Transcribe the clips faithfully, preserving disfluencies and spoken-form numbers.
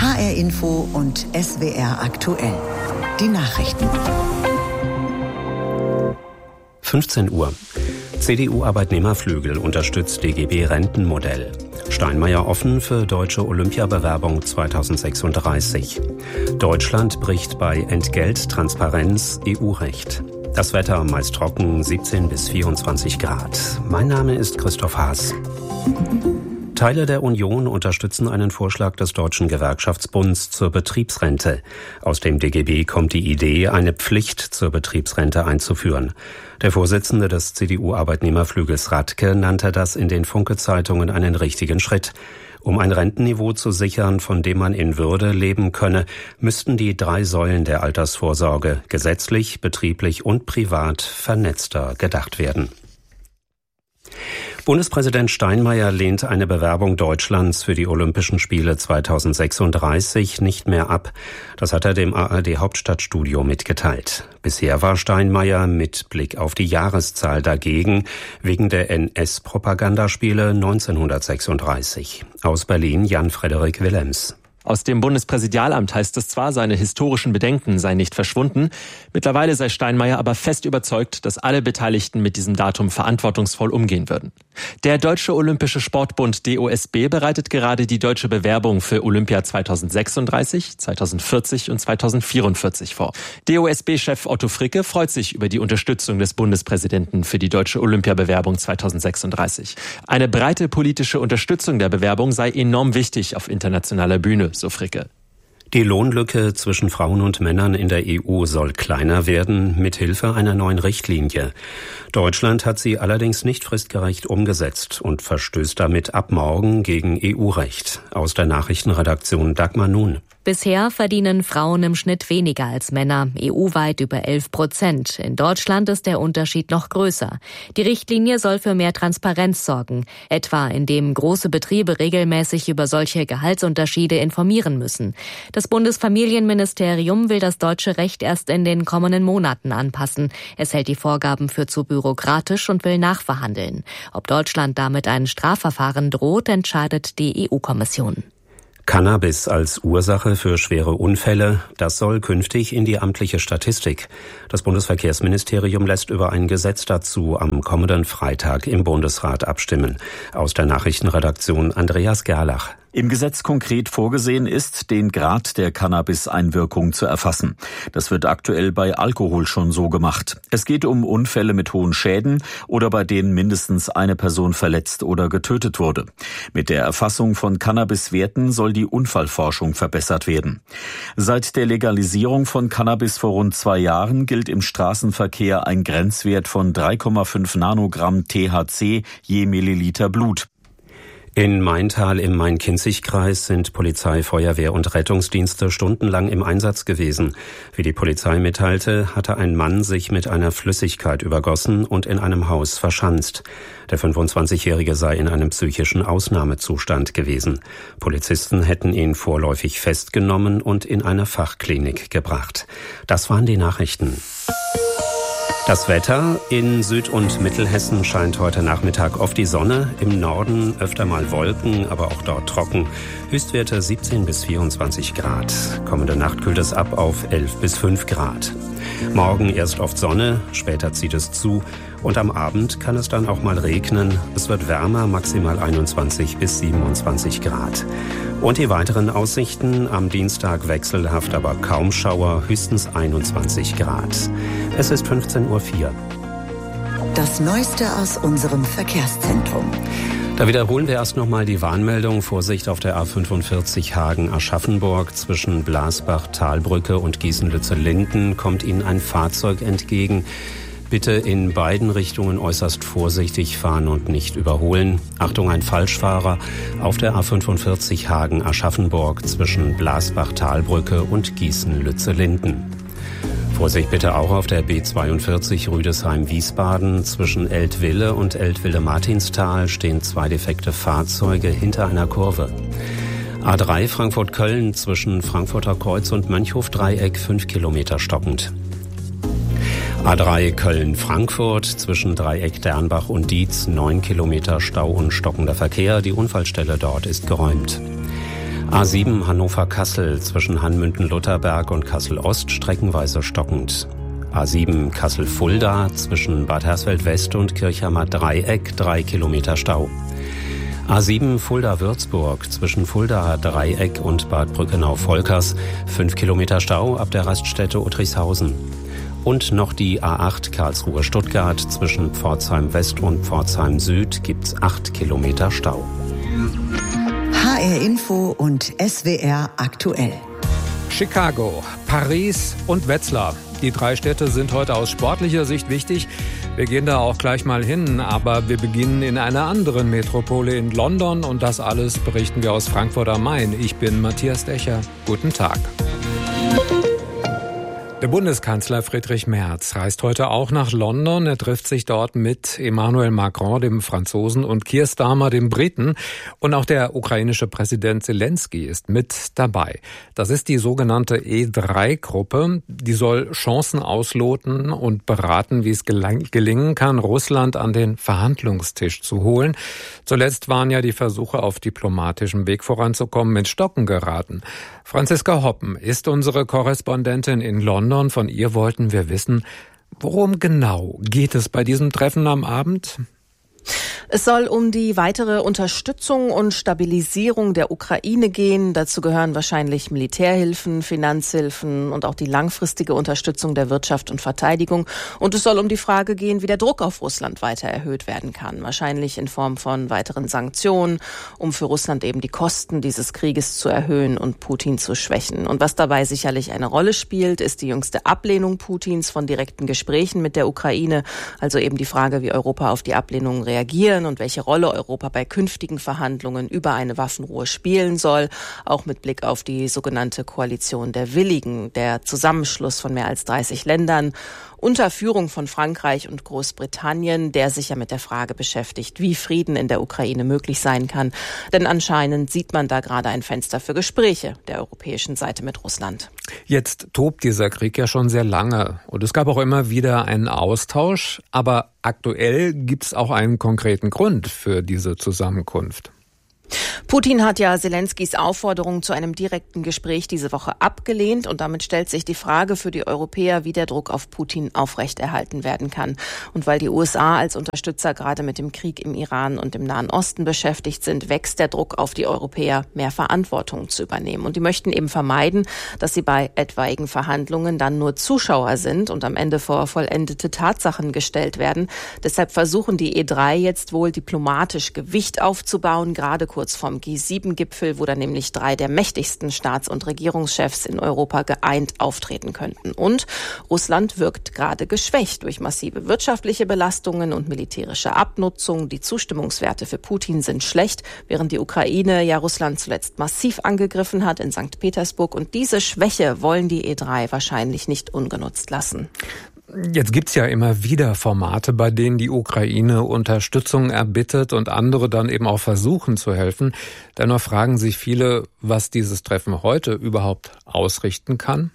H R Info und S W R aktuell. Die Nachrichten. fünfzehn Uhr. C D U-Arbeitnehmerflügel unterstützt D G B-Rentenmodell. Steinmeier offen für deutsche Olympiabewerbung zweitausendsechsunddreißig. Deutschland bricht bei Entgelttransparenz E U-Recht. Das Wetter meist trocken, siebzehn bis vierundzwanzig Grad. Mein Name ist Christoph Haas. Teile der Union unterstützen einen Vorschlag des Deutschen Gewerkschaftsbunds zur Betriebsrente. Aus dem D G B kommt die Idee, eine Pflicht zur Betriebsrente einzuführen. Der Vorsitzende des C D U-Arbeitnehmerflügels Radke nannte das in den Funke-Zeitungen einen richtigen Schritt. Um ein Rentenniveau zu sichern, von dem man in Würde leben könne, müssten die drei Säulen der Altersvorsorge gesetzlich, betrieblich und privat vernetzter gedacht werden. Bundespräsident Steinmeier lehnt eine Bewerbung Deutschlands für die Olympischen Spiele zweitausendsechsunddreißig nicht mehr ab. Das hat er dem A R D-Hauptstadtstudio mitgeteilt. Bisher war Steinmeier mit Blick auf die Jahreszahl dagegen, wegen der N S-Propagandaspiele neunzehnhundertsechsunddreißig. Aus Berlin Jan-Frederik Willems. Aus dem Bundespräsidialamt heißt es zwar, seine historischen Bedenken seien nicht verschwunden. Mittlerweile sei Steinmeier aber fest überzeugt, dass alle Beteiligten mit diesem Datum verantwortungsvoll umgehen würden. Der Deutsche Olympische Sportbund D O S B bereitet gerade die deutsche Bewerbung für Olympia zweitausendsechsunddreißig, zweitausendvierzig und zweitausendvierundvierzig vor. D O S B-Chef Otto Fricke freut sich über die Unterstützung des Bundespräsidenten für die deutsche Olympiabewerbung zweitausendsechsunddreißig. Eine breite politische Unterstützung der Bewerbung sei enorm wichtig auf internationaler Bühne, so Fricke. Die Lohnlücke zwischen Frauen und Männern in der E U soll kleiner werden, mithilfe einer neuen Richtlinie. Deutschland hat sie allerdings nicht fristgerecht umgesetzt und verstößt damit ab morgen gegen E U-Recht. Aus der Nachrichtenredaktion Dagmar Nun. Bisher verdienen Frauen im Schnitt weniger als Männer, E U-weit über elf Prozent. In Deutschland ist der Unterschied noch größer. Die Richtlinie soll für mehr Transparenz sorgen, etwa indem große Betriebe regelmäßig über solche Gehaltsunterschiede informieren müssen. Das Bundesfamilienministerium will das deutsche Recht erst in den kommenden Monaten anpassen. Es hält die Vorgaben für zu bürokratisch und will nachverhandeln. Ob Deutschland damit ein Strafverfahren droht, entscheidet die E U-Kommission. Cannabis als Ursache für schwere Unfälle, das soll künftig in die amtliche Statistik. Das Bundesverkehrsministerium lässt über ein Gesetz dazu am kommenden Freitag im Bundesrat abstimmen. Aus der Nachrichtenredaktion Andreas Gerlach. Im Gesetz konkret vorgesehen ist, den Grad der Cannabis-Einwirkung zu erfassen. Das wird aktuell bei Alkohol schon so gemacht. Es geht um Unfälle mit hohen Schäden oder bei denen mindestens eine Person verletzt oder getötet wurde. Mit der Erfassung von Cannabis-Werten soll die Unfallforschung verbessert werden. Seit der Legalisierung von Cannabis vor rund zwei Jahren gilt im Straßenverkehr ein Grenzwert von drei Komma fünf Nanogramm T H C je Milliliter Blut. In Maintal im Main-Kinzig-Kreis sind Polizei, Feuerwehr und Rettungsdienste stundenlang im Einsatz gewesen. Wie die Polizei mitteilte, hatte ein Mann sich mit einer Flüssigkeit übergossen und in einem Haus verschanzt. Der fünfundzwanzigjährige sei in einem psychischen Ausnahmezustand gewesen. Polizisten hätten ihn vorläufig festgenommen und in eine Fachklinik gebracht. Das waren die Nachrichten. Das Wetter: In Süd- und Mittelhessen scheint heute Nachmittag oft die Sonne, im Norden öfter mal Wolken, aber auch dort trocken. Höchstwerte siebzehn bis vierundzwanzig Grad. Kommende Nacht kühlt es ab auf elf bis fünf Grad. Morgen erst oft Sonne, später zieht es zu und am Abend kann es dann auch mal regnen. Es wird wärmer, maximal einundzwanzig bis siebenundzwanzig Grad. Und die weiteren Aussichten: am Dienstag wechselhaft, aber kaum Schauer, höchstens einundzwanzig Grad. Es ist fünfzehn Uhr vier. Das Neueste aus unserem Verkehrszentrum. Da wiederholen wir erst nochmal die Warnmeldung. Vorsicht auf der A fünfundvierzig Hagen-Aschaffenburg. Zwischen Blasbach-Talbrücke und Gießen-Lütze-Linden kommt Ihnen ein Fahrzeug entgegen. Bitte in beiden Richtungen äußerst vorsichtig fahren und nicht überholen. Achtung, ein Falschfahrer auf der A fünfundvierzig Hagen-Aschaffenburg zwischen Blasbach-Talbrücke und Gießen-Lütze-Linden. Vorsicht bitte auch auf der B zweiundvierzig Rüdesheim-Wiesbaden. Zwischen Eltville und Eltville-Martinstal stehen zwei defekte Fahrzeuge hinter einer Kurve. A drei Frankfurt-Köln zwischen Frankfurter Kreuz und Mönchhof-Dreieck fünf Kilometer stockend. A drei Köln-Frankfurt zwischen Dreieck Dernbach und Dietz neun Kilometer Stau und stockender Verkehr. Die Unfallstelle dort ist geräumt. A sieben Hannover-Kassel zwischen Hanmünden-Lutherberg und Kassel-Ost streckenweise stockend. A sieben Kassel-Fulda zwischen Bad Hersfeld-West und Kirchhammer-Dreieck drei Kilometer Stau. A sieben Fulda-Würzburg zwischen Fulda-Dreieck und Bad Brückenau-Volkers fünf Kilometer Stau ab der Raststätte Uttrichshausen. Und noch die A acht Karlsruhe-Stuttgart zwischen Pforzheim-West und Pforzheim-Süd gibt's acht Kilometer Stau. H R Info und S W R aktuell. Chicago, Paris und Wetzlar. Die drei Städte sind heute aus sportlicher Sicht wichtig. Wir gehen da auch gleich mal hin, aber wir beginnen in einer anderen Metropole in London und das alles berichten wir aus Frankfurt am Main. Ich bin Matthias Decher. Guten Tag. Der Bundeskanzler Friedrich Merz reist heute auch nach London. Er trifft sich dort mit Emmanuel Macron, dem Franzosen, und Keir Starmer, dem Briten. Und auch der ukrainische Präsident Zelensky ist mit dabei. Das ist die sogenannte E drei Gruppe. Die soll Chancen ausloten und beraten, wie es gelingen kann, Russland an den Verhandlungstisch zu holen. Zuletzt waren ja die Versuche, auf diplomatischem Weg voranzukommen, ins Stocken geraten. Franziska Hoppen ist unsere Korrespondentin in London. Von ihr wollten wir wissen, worum genau geht es bei diesem Treffen am Abend? Es soll um die weitere Unterstützung und Stabilisierung der Ukraine gehen. Dazu gehören wahrscheinlich Militärhilfen, Finanzhilfen und auch die langfristige Unterstützung der Wirtschaft und Verteidigung. Und es soll um die Frage gehen, wie der Druck auf Russland weiter erhöht werden kann. Wahrscheinlich in Form von weiteren Sanktionen, um für Russland eben die Kosten dieses Krieges zu erhöhen und Putin zu schwächen. Und was dabei sicherlich eine Rolle spielt, ist die jüngste Ablehnung Putins von direkten Gesprächen mit der Ukraine. Also eben die Frage, wie Europa auf die Ablehnung reagieren und welche Rolle Europa bei künftigen Verhandlungen über eine Waffenruhe spielen soll, auch mit Blick auf die sogenannte Koalition der Willigen, der Zusammenschluss von mehr als dreißig Ländern unter Führung von Frankreich und Großbritannien, der sich ja mit der Frage beschäftigt, wie Frieden in der Ukraine möglich sein kann. Denn anscheinend sieht man da gerade ein Fenster für Gespräche der europäischen Seite mit Russland. Jetzt tobt dieser Krieg ja schon sehr lange und es gab auch immer wieder einen Austausch, aber aktuell gibt es auch einen konkreten Grund für diese Zusammenkunft. Putin hat ja Zelenskys Aufforderung zu einem direkten Gespräch diese Woche abgelehnt und damit stellt sich die Frage für die Europäer, wie der Druck auf Putin aufrechterhalten werden kann. Und weil die U S A als Unterstützer gerade mit dem Krieg im Iran und im Nahen Osten beschäftigt sind, wächst der Druck auf die Europäer, mehr Verantwortung zu übernehmen. Und die möchten eben vermeiden, dass sie bei etwaigen Verhandlungen dann nur Zuschauer sind und am Ende vor vollendete Tatsachen gestellt werden. Deshalb versuchen die E drei jetzt wohl diplomatisch Gewicht aufzubauen, gerade kurz vom G sieben Gipfel, wo dann nämlich drei der mächtigsten Staats- und Regierungschefs in Europa geeint auftreten könnten. Und Russland wirkt gerade geschwächt durch massive wirtschaftliche Belastungen und militärische Abnutzung. Die Zustimmungswerte für Putin sind schlecht, während die Ukraine ja Russland zuletzt massiv angegriffen hat in Sankt Petersburg. Und diese Schwäche wollen die E drei wahrscheinlich nicht ungenutzt lassen. Jetzt gibt's ja immer wieder Formate, bei denen die Ukraine Unterstützung erbittet und andere dann eben auch versuchen zu helfen. Dennoch fragen sich viele, was dieses Treffen heute überhaupt ausrichten kann.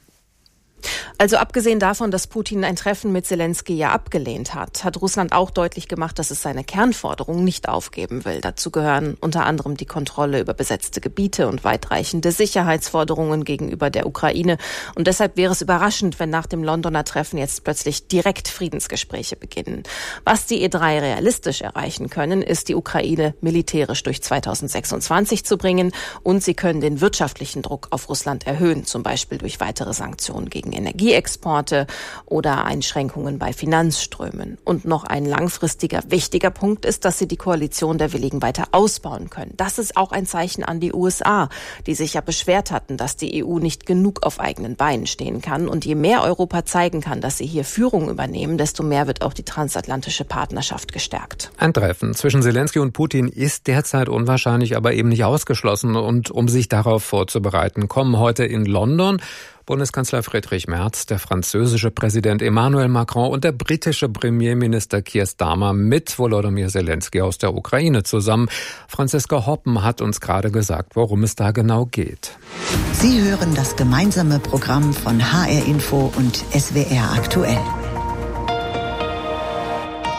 Also abgesehen davon, dass Putin ein Treffen mit Zelensky ja abgelehnt hat, hat Russland auch deutlich gemacht, dass es seine Kernforderungen nicht aufgeben will. Dazu gehören unter anderem die Kontrolle über besetzte Gebiete und weitreichende Sicherheitsforderungen gegenüber der Ukraine. Und deshalb wäre es überraschend, wenn nach dem Londoner Treffen jetzt plötzlich direkt Friedensgespräche beginnen. Was die E drei realistisch erreichen können, ist die Ukraine militärisch durch zweitausendsechsundzwanzig zu bringen und sie können den wirtschaftlichen Druck auf Russland erhöhen, zum Beispiel durch weitere Sanktionen gegen Energieexporte oder Einschränkungen bei Finanzströmen. Und noch ein langfristiger, wichtiger Punkt ist, dass sie die Koalition der Willigen weiter ausbauen können. Das ist auch ein Zeichen an die U S A, die sich ja beschwert hatten, dass die E U nicht genug auf eigenen Beinen stehen kann. Und je mehr Europa zeigen kann, dass sie hier Führung übernehmen, desto mehr wird auch die transatlantische Partnerschaft gestärkt. Ein Treffen zwischen Zelensky und Putin ist derzeit unwahrscheinlich, aber eben nicht ausgeschlossen. Und um sich darauf vorzubereiten, kommen heute in London Bundeskanzler Friedrich Merz, der französische Präsident Emmanuel Macron und der britische Premierminister Keir Starmer mit Volodymyr Zelensky aus der Ukraine zusammen. Franziska Hoppen hat uns gerade gesagt, worum es da genau geht. Sie hören das gemeinsame Programm von H R Info und S W R aktuell.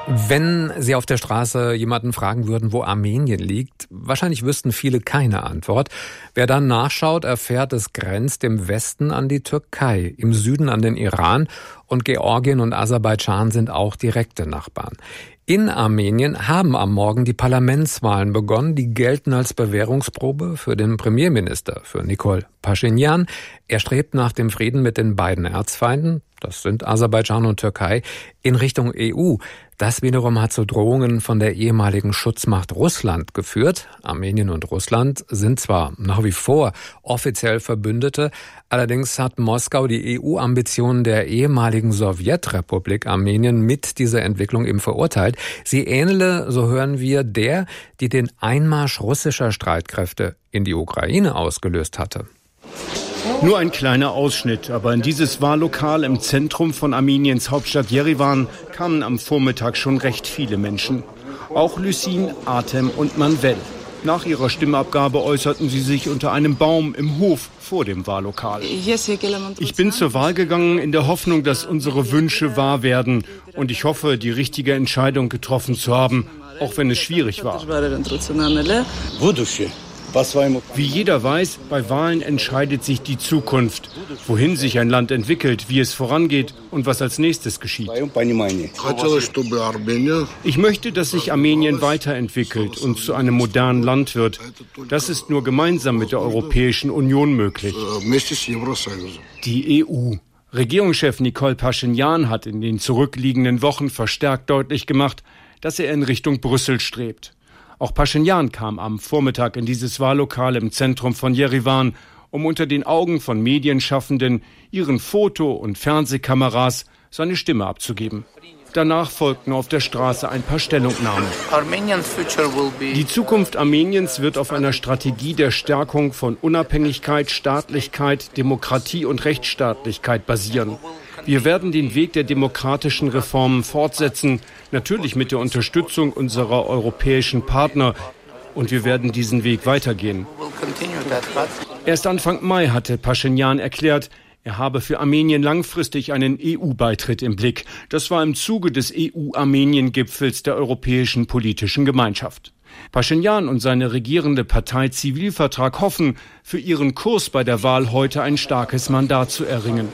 Wenn Sie auf der Straße jemanden fragen würden, wo Armenien liegt, wahrscheinlich wüssten viele keine Antwort. Wer dann nachschaut, erfährt, es grenzt im Westen an die Türkei, im Süden an den Iran und Georgien und Aserbaidschan sind auch direkte Nachbarn. In Armenien haben am Morgen die Parlamentswahlen begonnen. Die gelten als Bewährungsprobe für den Premierminister, für Nikol Paschinjan. Er strebt nach dem Frieden mit den beiden Erzfeinden, das sind Aserbaidschan und Türkei, in Richtung E U. Das wiederum hat zu Drohungen von der ehemaligen Schutzmacht Russland geführt. Armenien und Russland sind zwar nach wie vor offiziell Verbündete, allerdings hat Moskau die E U-Ambitionen der ehemaligen Sowjetrepublik Armenien mit dieser Entwicklung eben verurteilt. Sie ähnele, so hören wir, der, die den Einmarsch russischer Streitkräfte in die Ukraine ausgelöst hatte. Nur ein kleiner Ausschnitt, aber in dieses Wahllokal im Zentrum von Armeniens Hauptstadt Jerewan kamen am Vormittag schon recht viele Menschen. Auch Lysin, Artem und Manvel. Nach ihrer Stimmabgabe äußerten sie sich unter einem Baum im Hof vor dem Wahllokal. Ich bin zur Wahl gegangen in der Hoffnung, dass unsere Wünsche wahr werden. Und ich hoffe, die richtige Entscheidung getroffen zu haben, auch wenn es schwierig war. Wie jeder weiß, bei Wahlen entscheidet sich die Zukunft, wohin sich ein Land entwickelt, wie es vorangeht und was als nächstes geschieht. Ich möchte, dass sich Armenien weiterentwickelt und zu einem modernen Land wird. Das ist nur gemeinsam mit der Europäischen Union möglich. Die E U. Regierungschef Nikol Paschinjan hat in den zurückliegenden Wochen verstärkt deutlich gemacht, dass er in Richtung Brüssel strebt. Auch Paschinjan kam am Vormittag in dieses Wahllokal im Zentrum von Jerewan, um unter den Augen von Medienschaffenden, ihren Foto- und Fernsehkameras seine Stimme abzugeben. Danach folgten auf der Straße ein paar Stellungnahmen. Die Zukunft Armeniens wird auf einer Strategie der Stärkung von Unabhängigkeit, Staatlichkeit, Demokratie und Rechtsstaatlichkeit basieren. Wir werden den Weg der demokratischen Reformen fortsetzen, natürlich mit der Unterstützung unserer europäischen Partner. Und wir werden diesen Weg weitergehen. Erst Anfang Mai hatte Paschinjan erklärt, er habe für Armenien langfristig einen E U-Beitritt im Blick. Das war im Zuge des E U-Armenien-Gipfels der Europäischen Politischen Gemeinschaft. Paschinjan und seine regierende Partei Zivilvertrag hoffen, für ihren Kurs bei der Wahl heute ein starkes Mandat zu erringen.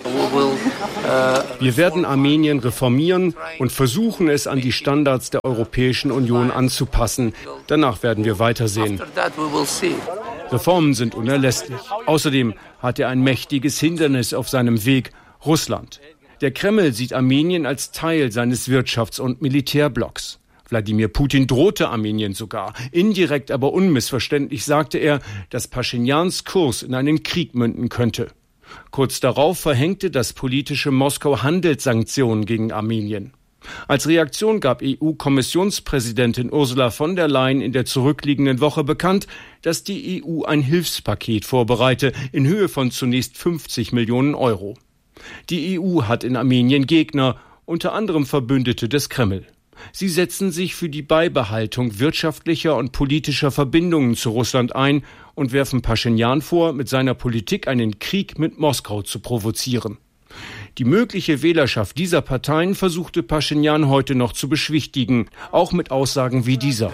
Wir werden Armenien reformieren und versuchen, es an die Standards der Europäischen Union anzupassen. Danach werden wir weitersehen. Reformen sind unerlässlich. Außerdem hat er ein mächtiges Hindernis auf seinem Weg: Russland. Der Kreml sieht Armenien als Teil seines Wirtschafts- und Militärblocks. Wladimir Putin drohte Armenien sogar. Indirekt, aber unmissverständlich sagte er, dass Paschinjans Kurs in einen Krieg münden könnte. Kurz darauf verhängte das politische Moskau Handelssanktionen gegen Armenien. Als Reaktion gab E U-Kommissionspräsidentin Ursula von der Leyen in der zurückliegenden Woche bekannt, dass die E U ein Hilfspaket vorbereite in Höhe von zunächst fünfzig Millionen Euro. Die E U hat in Armenien Gegner, unter anderem Verbündete des Kreml. Sie setzen sich für die Beibehaltung wirtschaftlicher und politischer Verbindungen zu Russland ein und werfen Paschinjan vor, mit seiner Politik einen Krieg mit Moskau zu provozieren. Die mögliche Wählerschaft dieser Parteien versuchte Paschinjan heute noch zu beschwichtigen, auch mit Aussagen wie dieser.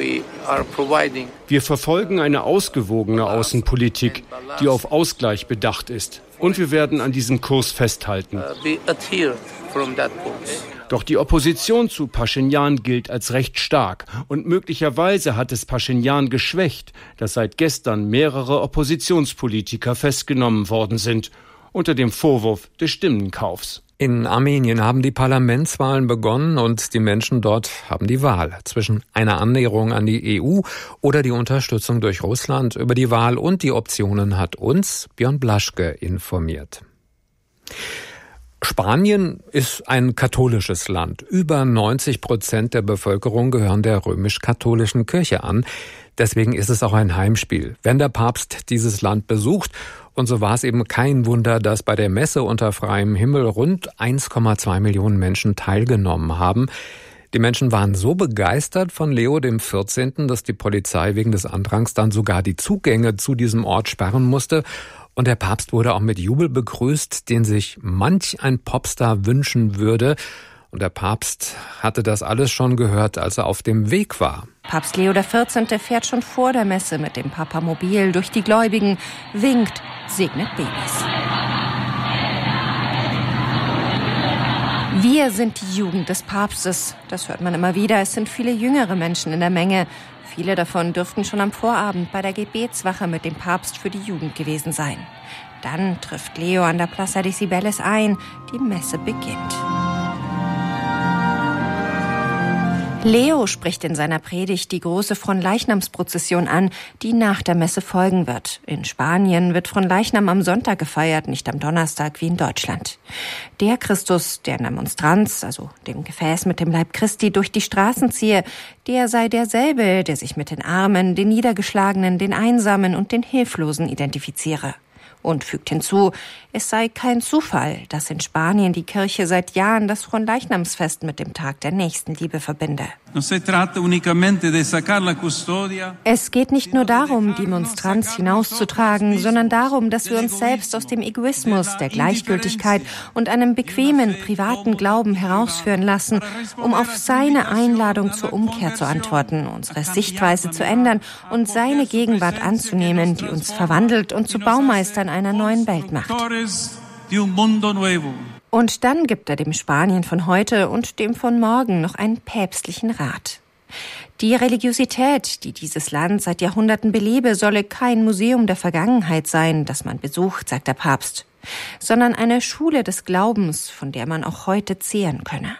Wir verfolgen eine ausgewogene Außenpolitik, die auf Ausgleich bedacht ist. Und wir werden an diesem Kurs festhalten. Doch die Opposition zu Paschinjan gilt als recht stark. Und möglicherweise hat es Paschinjan geschwächt, dass seit gestern mehrere Oppositionspolitiker festgenommen worden sind, unter dem Vorwurf des Stimmenkaufs. In Armenien haben die Parlamentswahlen begonnen und die Menschen dort haben die Wahl zwischen einer Annäherung an die E U oder die Unterstützung durch Russland. Über die Wahl und die Optionen hat uns Björn Blaschke informiert. Spanien ist ein katholisches Land. Über neunzig Prozent der Bevölkerung gehören der römisch-katholischen Kirche an. Deswegen ist es auch ein Heimspiel, wenn der Papst dieses Land besucht. Und so war es eben kein Wunder, dass bei der Messe unter freiem Himmel rund eins Komma zwei Millionen Menschen teilgenommen haben. Die Menschen waren so begeistert von Leo dem vierzehnten, dass die Polizei wegen des Andrangs dann sogar die Zugänge zu diesem Ort sperren musste. Und der Papst wurde auch mit Jubel begrüßt, den sich manch ein Popstar wünschen würde. Und der Papst hatte das alles schon gehört, als er auf dem Weg war. Papst Leo der vierzehnte fährt schon vor der Messe mit dem Papamobil durch die Gläubigen, winkt, segnet Babys. Wir sind die Jugend des Papstes. Das hört man immer wieder. Es sind viele jüngere Menschen in der Menge. Viele davon dürften schon am Vorabend bei der Gebetswache mit dem Papst für die Jugend gewesen sein. Dann trifft Leo an der Plaza de Cibeles ein. Die Messe beginnt. Leo spricht in seiner Predigt die große Fronleichnamsprozession an, die nach der Messe folgen wird. In Spanien wird Fronleichnam am Sonntag gefeiert, nicht am Donnerstag wie in Deutschland. Der Christus, der in der Monstranz, also dem Gefäß mit dem Leib Christi, durch die Straßen ziehe, der sei derselbe, der sich mit den Armen, den Niedergeschlagenen, den Einsamen und den Hilflosen identifiziere. Und fügt hinzu, es sei kein Zufall, dass in Spanien die Kirche seit Jahren das Fronleichnamsfest mit dem Tag der Nächstenliebe verbinde. Es geht nicht nur darum, die Monstranz hinauszutragen, sondern darum, dass wir uns selbst aus dem Egoismus, der Gleichgültigkeit und einem bequemen, privaten Glauben herausführen lassen, um auf seine Einladung zur Umkehr zu antworten, unsere Sichtweise zu ändern und seine Gegenwart anzunehmen, die uns verwandelt und zu Baumeistern einer neuen Welt macht. Und dann gibt er dem Spanien von heute und dem von morgen noch einen päpstlichen Rat. Die Religiosität, die dieses Land seit Jahrhunderten belebe, solle kein Museum der Vergangenheit sein, das man besucht, sagt der Papst, sondern eine Schule des Glaubens, von der man auch heute zehren könne.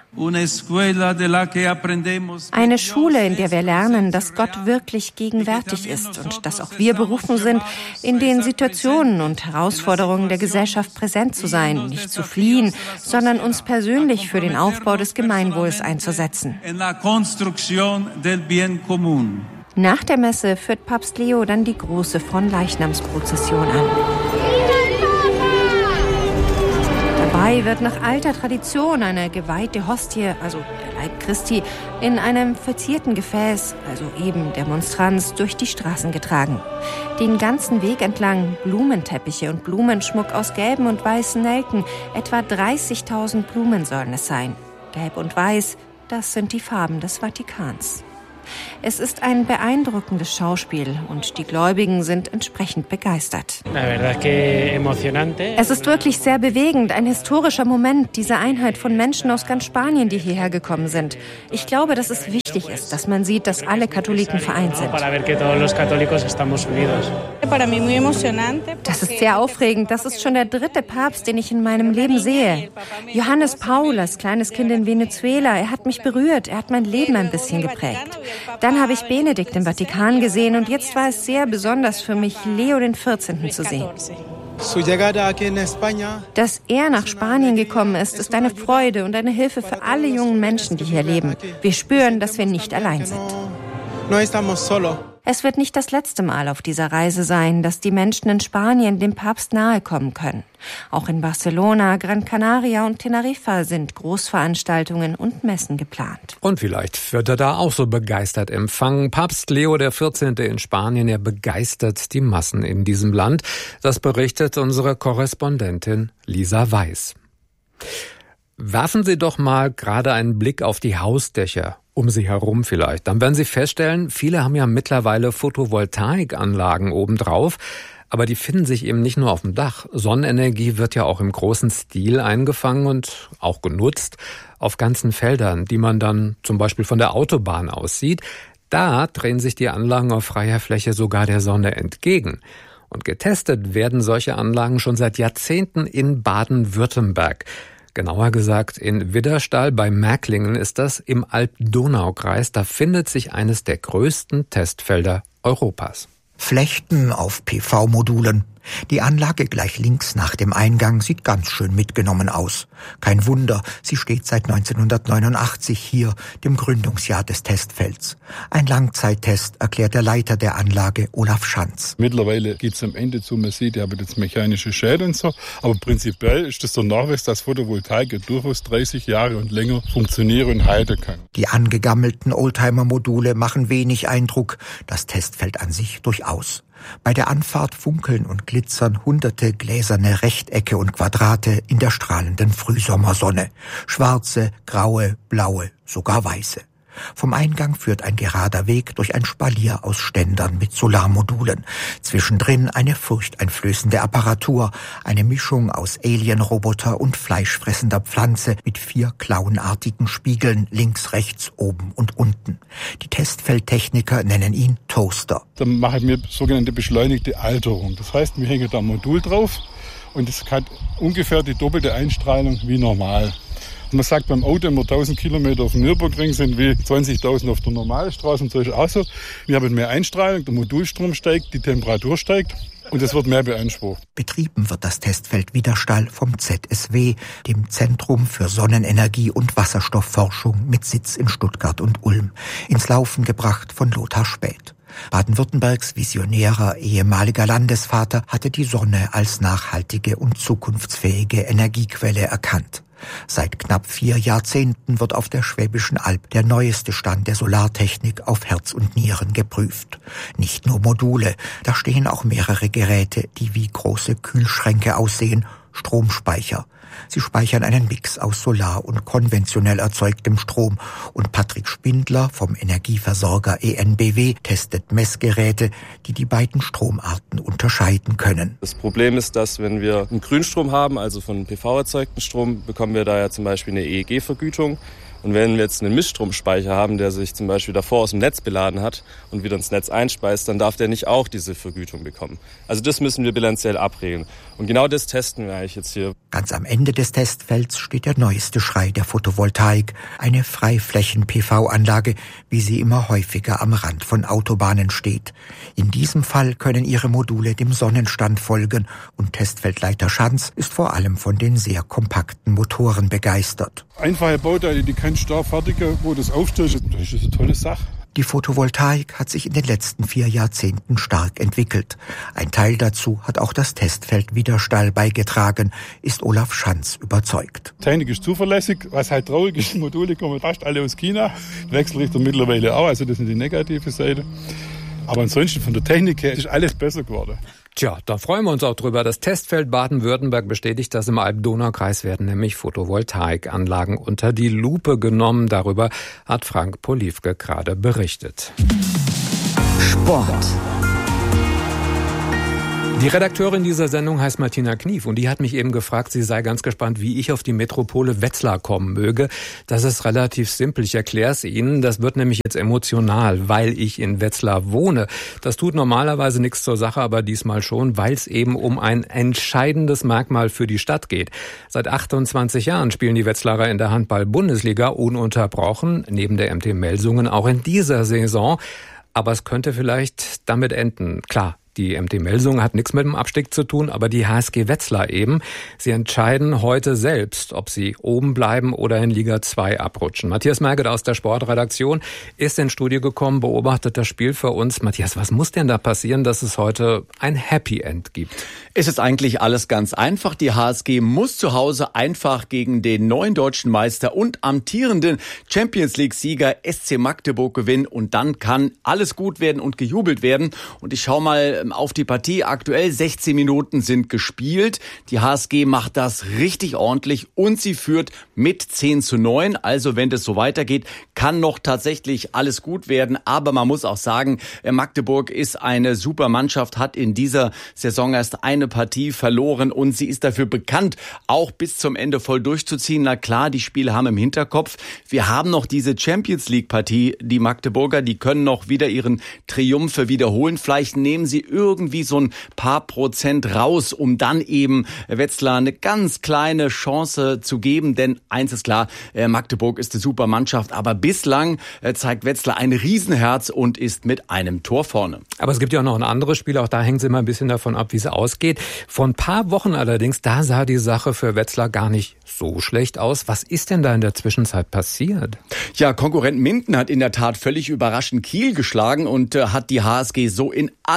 Eine Schule, in der wir lernen, dass Gott wirklich gegenwärtig ist und dass auch wir berufen sind, in den Situationen und Herausforderungen der Gesellschaft präsent zu sein, nicht zu fliehen, sondern uns persönlich für den Aufbau des Gemeinwohls einzusetzen. Nach der Messe führt Papst Leo dann die große Fronleichnamsprozession an. Dabei wird nach alter Tradition eine geweihte Hostie, also der Leib Christi, in einem verzierten Gefäß, also eben der Monstranz, durch die Straßen getragen. Den ganzen Weg entlang Blumenteppiche und Blumenschmuck aus gelben und weißen Nelken. Etwa dreißigtausend Blumen sollen es sein. Gelb und weiß, das sind die Farben des Vatikans. Es ist ein beeindruckendes Schauspiel und die Gläubigen sind entsprechend begeistert. Es ist wirklich sehr bewegend, ein historischer Moment, diese Einheit von Menschen aus ganz Spanien, die hierher gekommen sind. Ich glaube, dass es wichtig ist, dass man sieht, dass alle Katholiken vereint sind. Das ist sehr aufregend. Das ist schon der dritte Papst, den ich in meinem Leben sehe. Johannes Paul, als kleines Kind in Venezuela, er hat mich berührt, er hat mein Leben ein bisschen geprägt. Dann habe ich Benedikt im Vatikan gesehen und jetzt war es sehr besonders für mich, Leo den vierzehnten zu sehen. Dass er nach Spanien gekommen ist, ist eine Freude und eine Hilfe für alle jungen Menschen, die hier leben. Wir spüren, dass wir nicht allein sind. Es wird nicht das letzte Mal auf dieser Reise sein, dass die Menschen in Spanien dem Papst nahe kommen können. Auch in Barcelona, Gran Canaria und Teneriffa sind Großveranstaltungen und Messen geplant. Und vielleicht wird er da auch so begeistert empfangen. Papst Leo der vierzehnte in Spanien, er begeistert die Massen in diesem Land. Das berichtet unsere Korrespondentin Lisa Weiß. Werfen Sie doch mal gerade einen Blick auf die Hausdächer um Sie herum vielleicht. Dann werden Sie feststellen, viele haben ja mittlerweile Photovoltaikanlagen obendrauf, aber die finden sich eben nicht nur auf dem Dach. Sonnenenergie wird ja auch im großen Stil eingefangen und auch genutzt auf ganzen Feldern, die man dann zum Beispiel von der Autobahn aus sieht. Da drehen sich die Anlagen auf freier Fläche sogar der Sonne entgegen. Und getestet werden solche Anlagen schon seit Jahrzehnten in Baden-Württemberg. Genauer gesagt in Widderstall bei Märklingen ist das im Alb-Donau-Kreis. Da findet sich eines der größten Testfelder Europas. Flechten auf P V-Modulen. Die Anlage gleich links nach dem Eingang sieht ganz schön mitgenommen aus. Kein Wunder, sie steht seit neunzehnhundertneunundachtzig hier, dem Gründungsjahr des Testfelds. Ein Langzeittest, erklärt der Leiter der Anlage, Olaf Schanz. Mittlerweile geht es am Ende zu, man sieht, ihr habt jetzt mechanische Schäden und so, aber prinzipiell ist das der Nachweis, dass Photovoltaik durchaus dreißig Jahre und länger funktionieren und halten kann. Die angegammelten Oldtimer-Module machen wenig Eindruck, das Testfeld an sich durchaus. Bei der Anfahrt funkeln und glitzern hunderte gläserne Rechtecke und Quadrate in der strahlenden Frühsommersonne. Schwarze, graue, blaue, sogar weiße. Vom Eingang führt ein gerader Weg durch ein Spalier aus Ständern mit Solarmodulen. Zwischendrin eine furchteinflößende Apparatur, eine Mischung aus Alien-Roboter und fleischfressender Pflanze mit vier klauenartigen Spiegeln links, rechts, oben und unten. Die Testfeldtechniker nennen ihn Toaster. Dann machen wir sogenannte beschleunigte Alterung. Das heißt, wir hängen da ein Modul drauf und es hat ungefähr die doppelte Einstrahlung wie normal. Man sagt beim Auto immer tausend Kilometer auf dem Nürburgring sind wie zwanzigtausend auf der Normalstraße. Und so ist es auch so. Wir haben mehr Einstrahlung, der Modulstrom steigt, die Temperatur steigt und es wird mehr beansprucht. Betrieben wird das Testfeld Widerstall vom Z S W, dem Zentrum für Sonnenenergie und Wasserstoffforschung mit Sitz in Stuttgart und Ulm. Ins Laufen gebracht von Lothar Späth. Baden-Württembergs visionärer ehemaliger Landesvater hatte die Sonne als nachhaltige und zukunftsfähige Energiequelle erkannt. Seit knapp vier Jahrzehnten wird auf der Schwäbischen Alb der neueste Stand der Solartechnik auf Herz und Nieren geprüft. Nicht nur Module, da stehen auch mehrere Geräte, die wie große Kühlschränke aussehen, Stromspeicher. Sie speichern einen Mix aus Solar- und konventionell erzeugtem Strom. Und Patrick Spindler vom Energieversorger E N B W testet Messgeräte, die die beiden Stromarten unterscheiden können. Das Problem ist, dass wenn wir einen Grünstrom haben, also von P V erzeugten Strom, bekommen wir da ja zum Beispiel eine E E G-Vergütung. Und wenn wir jetzt einen Mischstromspeicher haben, der sich zum Beispiel davor aus dem Netz beladen hat und wieder ins Netz einspeist, dann darf der nicht auch diese Vergütung bekommen. Also das müssen wir bilanziell abregeln. Und genau das testen wir eigentlich jetzt hier. Ganz am Ende des Testfelds steht der neueste Schrei der Photovoltaik, eine Freiflächen-P V-Anlage, wie sie immer häufiger am Rand von Autobahnen steht. In diesem Fall können ihre Module dem Sonnenstand folgen und Testfeldleiter Schanz ist vor allem von den sehr kompakten Motoren begeistert. Einfache Bauteile, die kein stark fertiger, wo das aufstellt, das ist eine tolle Sache. Die Photovoltaik hat sich in den letzten vier Jahrzehnten stark entwickelt. Ein Teil dazu hat auch das Testfeld Widerstall beigetragen, ist Olaf Schanz überzeugt. Die Technik ist zuverlässig, was halt traurig ist, die Module kommen fast alle aus China, Wechselrichter mittlerweile auch, also das ist die negative Seite. Aber ansonsten von der Technik her ist alles besser geworden. Tja, da freuen wir uns auch drüber. Das Testfeld Baden-Württemberg bestätigt, dass im Alb-Donau-Kreis werden nämlich Photovoltaikanlagen unter die Lupe genommen. Darüber hat Frank Poliwke gerade berichtet. Sport. Die Redakteurin dieser Sendung heißt Martina Knief und die hat mich eben gefragt, sie sei ganz gespannt, wie ich auf die Metropole Wetzlar kommen möge. Das ist relativ simpel, ich erkläre es Ihnen. Das wird nämlich jetzt emotional, weil ich in Wetzlar wohne. Das tut normalerweise nichts zur Sache, aber diesmal schon, weil es eben um ein entscheidendes Merkmal für die Stadt geht. Seit achtundzwanzig Jahren spielen die Wetzlarer in der Handball-Bundesliga ununterbrochen, neben der M T Melsungen auch in dieser Saison. Aber es könnte vielleicht damit enden, klar. Die M T Melsungen hat nichts mit dem Abstieg zu tun, aber die H S G Wetzlar eben. Sie entscheiden heute selbst, ob sie oben bleiben oder in Liga zwei abrutschen. Matthias Merget aus der Sportredaktion ist ins Studio gekommen, beobachtet das Spiel für uns. Matthias, was muss denn da passieren, dass es heute ein Happy End gibt? Es ist eigentlich alles ganz einfach. Die H S G muss zu Hause einfach gegen den neuen deutschen Meister und amtierenden Champions-League-Sieger S C Magdeburg gewinnen und dann kann alles gut werden und gejubelt werden. Und ich schaue mal auf die Partie. Aktuell sechzehn Minuten sind gespielt. Die H S G macht das richtig ordentlich und sie führt mit zehn zu neun. Also wenn das so weitergeht, kann noch tatsächlich alles gut werden. Aber man muss auch sagen, Magdeburg ist eine super Mannschaft, hat in dieser Saison erst eine Partie verloren und sie ist dafür bekannt, auch bis zum Ende voll durchzuziehen. Na klar, die Spiele haben im Hinterkopf. Wir haben noch diese Champions-League-Partie. Die Magdeburger, die können noch wieder ihren Triumph wiederholen. Vielleicht nehmen sie irgendwie so ein paar Prozent raus, um dann eben Wetzlar eine ganz kleine Chance zu geben. Denn eins ist klar, Magdeburg ist eine super Mannschaft, aber bislang zeigt Wetzlar ein Riesenherz und ist mit einem Tor vorne. Aber es gibt ja auch noch ein anderes Spiel, auch da hängt es immer ein bisschen davon ab, wie es ausgeht. Vor ein paar Wochen allerdings, da sah die Sache für Wetzlar gar nicht so schlecht aus. Was ist denn da in der Zwischenzeit passiert? Ja, Konkurrent Minden hat in der Tat völlig überraschend Kiel geschlagen und äh, hat die H S G so in aller Größe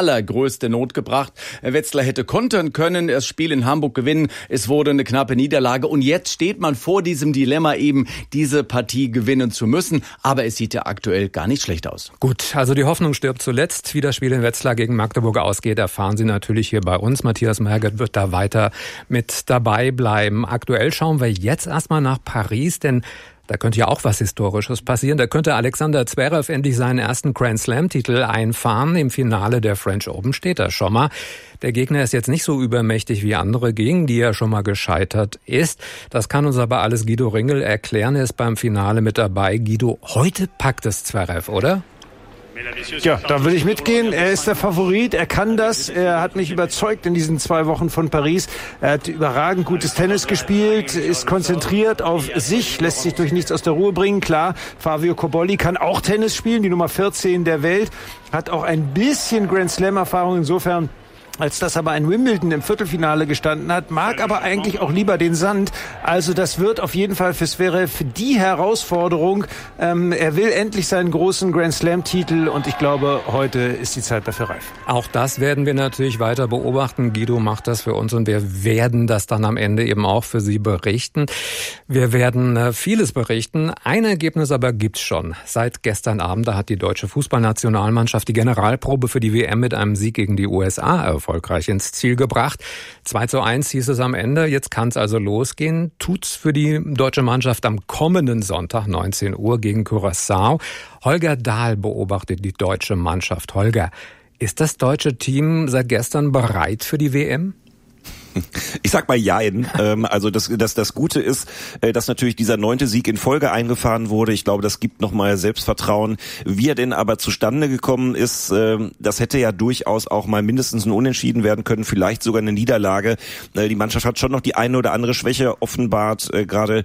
größte Not gebracht. Wetzlar hätte kontern können, das Spiel in Hamburg gewinnen. Es wurde eine knappe Niederlage und jetzt steht man vor diesem Dilemma eben, diese Partie gewinnen zu müssen. Aber es sieht ja aktuell gar nicht schlecht aus. Gut, also die Hoffnung stirbt zuletzt. Wie das Spiel in Wetzlar gegen Magdeburg ausgeht, erfahren Sie natürlich hier bei uns. Matthias Merget wird da weiter mit dabei bleiben. Aktuell schauen wir jetzt erstmal nach Paris, denn da könnte ja auch was Historisches passieren. Da könnte Alexander Zverev endlich seinen ersten Grand Slam-Titel einfahren. Im Finale der French Open steht er schon mal. Der Gegner ist jetzt nicht so übermächtig wie andere, gegen die er schon mal gescheitert ist. Das kann uns aber alles Guido Ringel erklären. Er ist beim Finale mit dabei. Guido, heute packt es Zverev, oder? Ja, da will ich mitgehen. Er ist der Favorit, er kann das. Er hat mich überzeugt in diesen zwei Wochen von Paris. Er hat überragend gutes Tennis gespielt, ist konzentriert auf sich, lässt sich durch nichts aus der Ruhe bringen. Klar, Fabio Cobolli kann auch Tennis spielen, die Nummer vierzehn der Welt, hat auch ein bisschen Grand Slam-Erfahrung insofern, als dass aber ein Wimbledon im Viertelfinale gestanden hat, mag aber eigentlich auch lieber den Sand. Also das wird auf jeden Fall für Zverev die Herausforderung. Ähm, er will endlich seinen großen Grand Slam-Titel und ich glaube, heute ist die Zeit dafür reif. Auch das werden wir natürlich weiter beobachten. Guido macht das für uns und wir werden das dann am Ende eben auch für Sie berichten. Wir werden äh, vieles berichten. Ein Ergebnis aber gibt's schon. Seit gestern Abend, da hat die deutsche Fußballnationalmannschaft die Generalprobe für die W M mit einem Sieg gegen die U S A erfolgt. erfolgreich ins Ziel gebracht. zwei zu eins hieß es am Ende. Jetzt kann es also losgehen. Tut's für die deutsche Mannschaft am kommenden Sonntag neunzehn Uhr gegen Curaçao. Holger Dahl beobachtet die deutsche Mannschaft. Holger, ist das deutsche Team seit gestern bereit für die W M? Ich sag mal jein. Also das, das, das Gute ist, dass natürlich dieser neunte Sieg in Folge eingefahren wurde. Ich glaube, das gibt nochmal Selbstvertrauen. Wie er denn aber zustande gekommen ist, das hätte ja durchaus auch mal mindestens ein Unentschieden werden können, vielleicht sogar eine Niederlage. Die Mannschaft hat schon noch die eine oder andere Schwäche offenbart. Gerade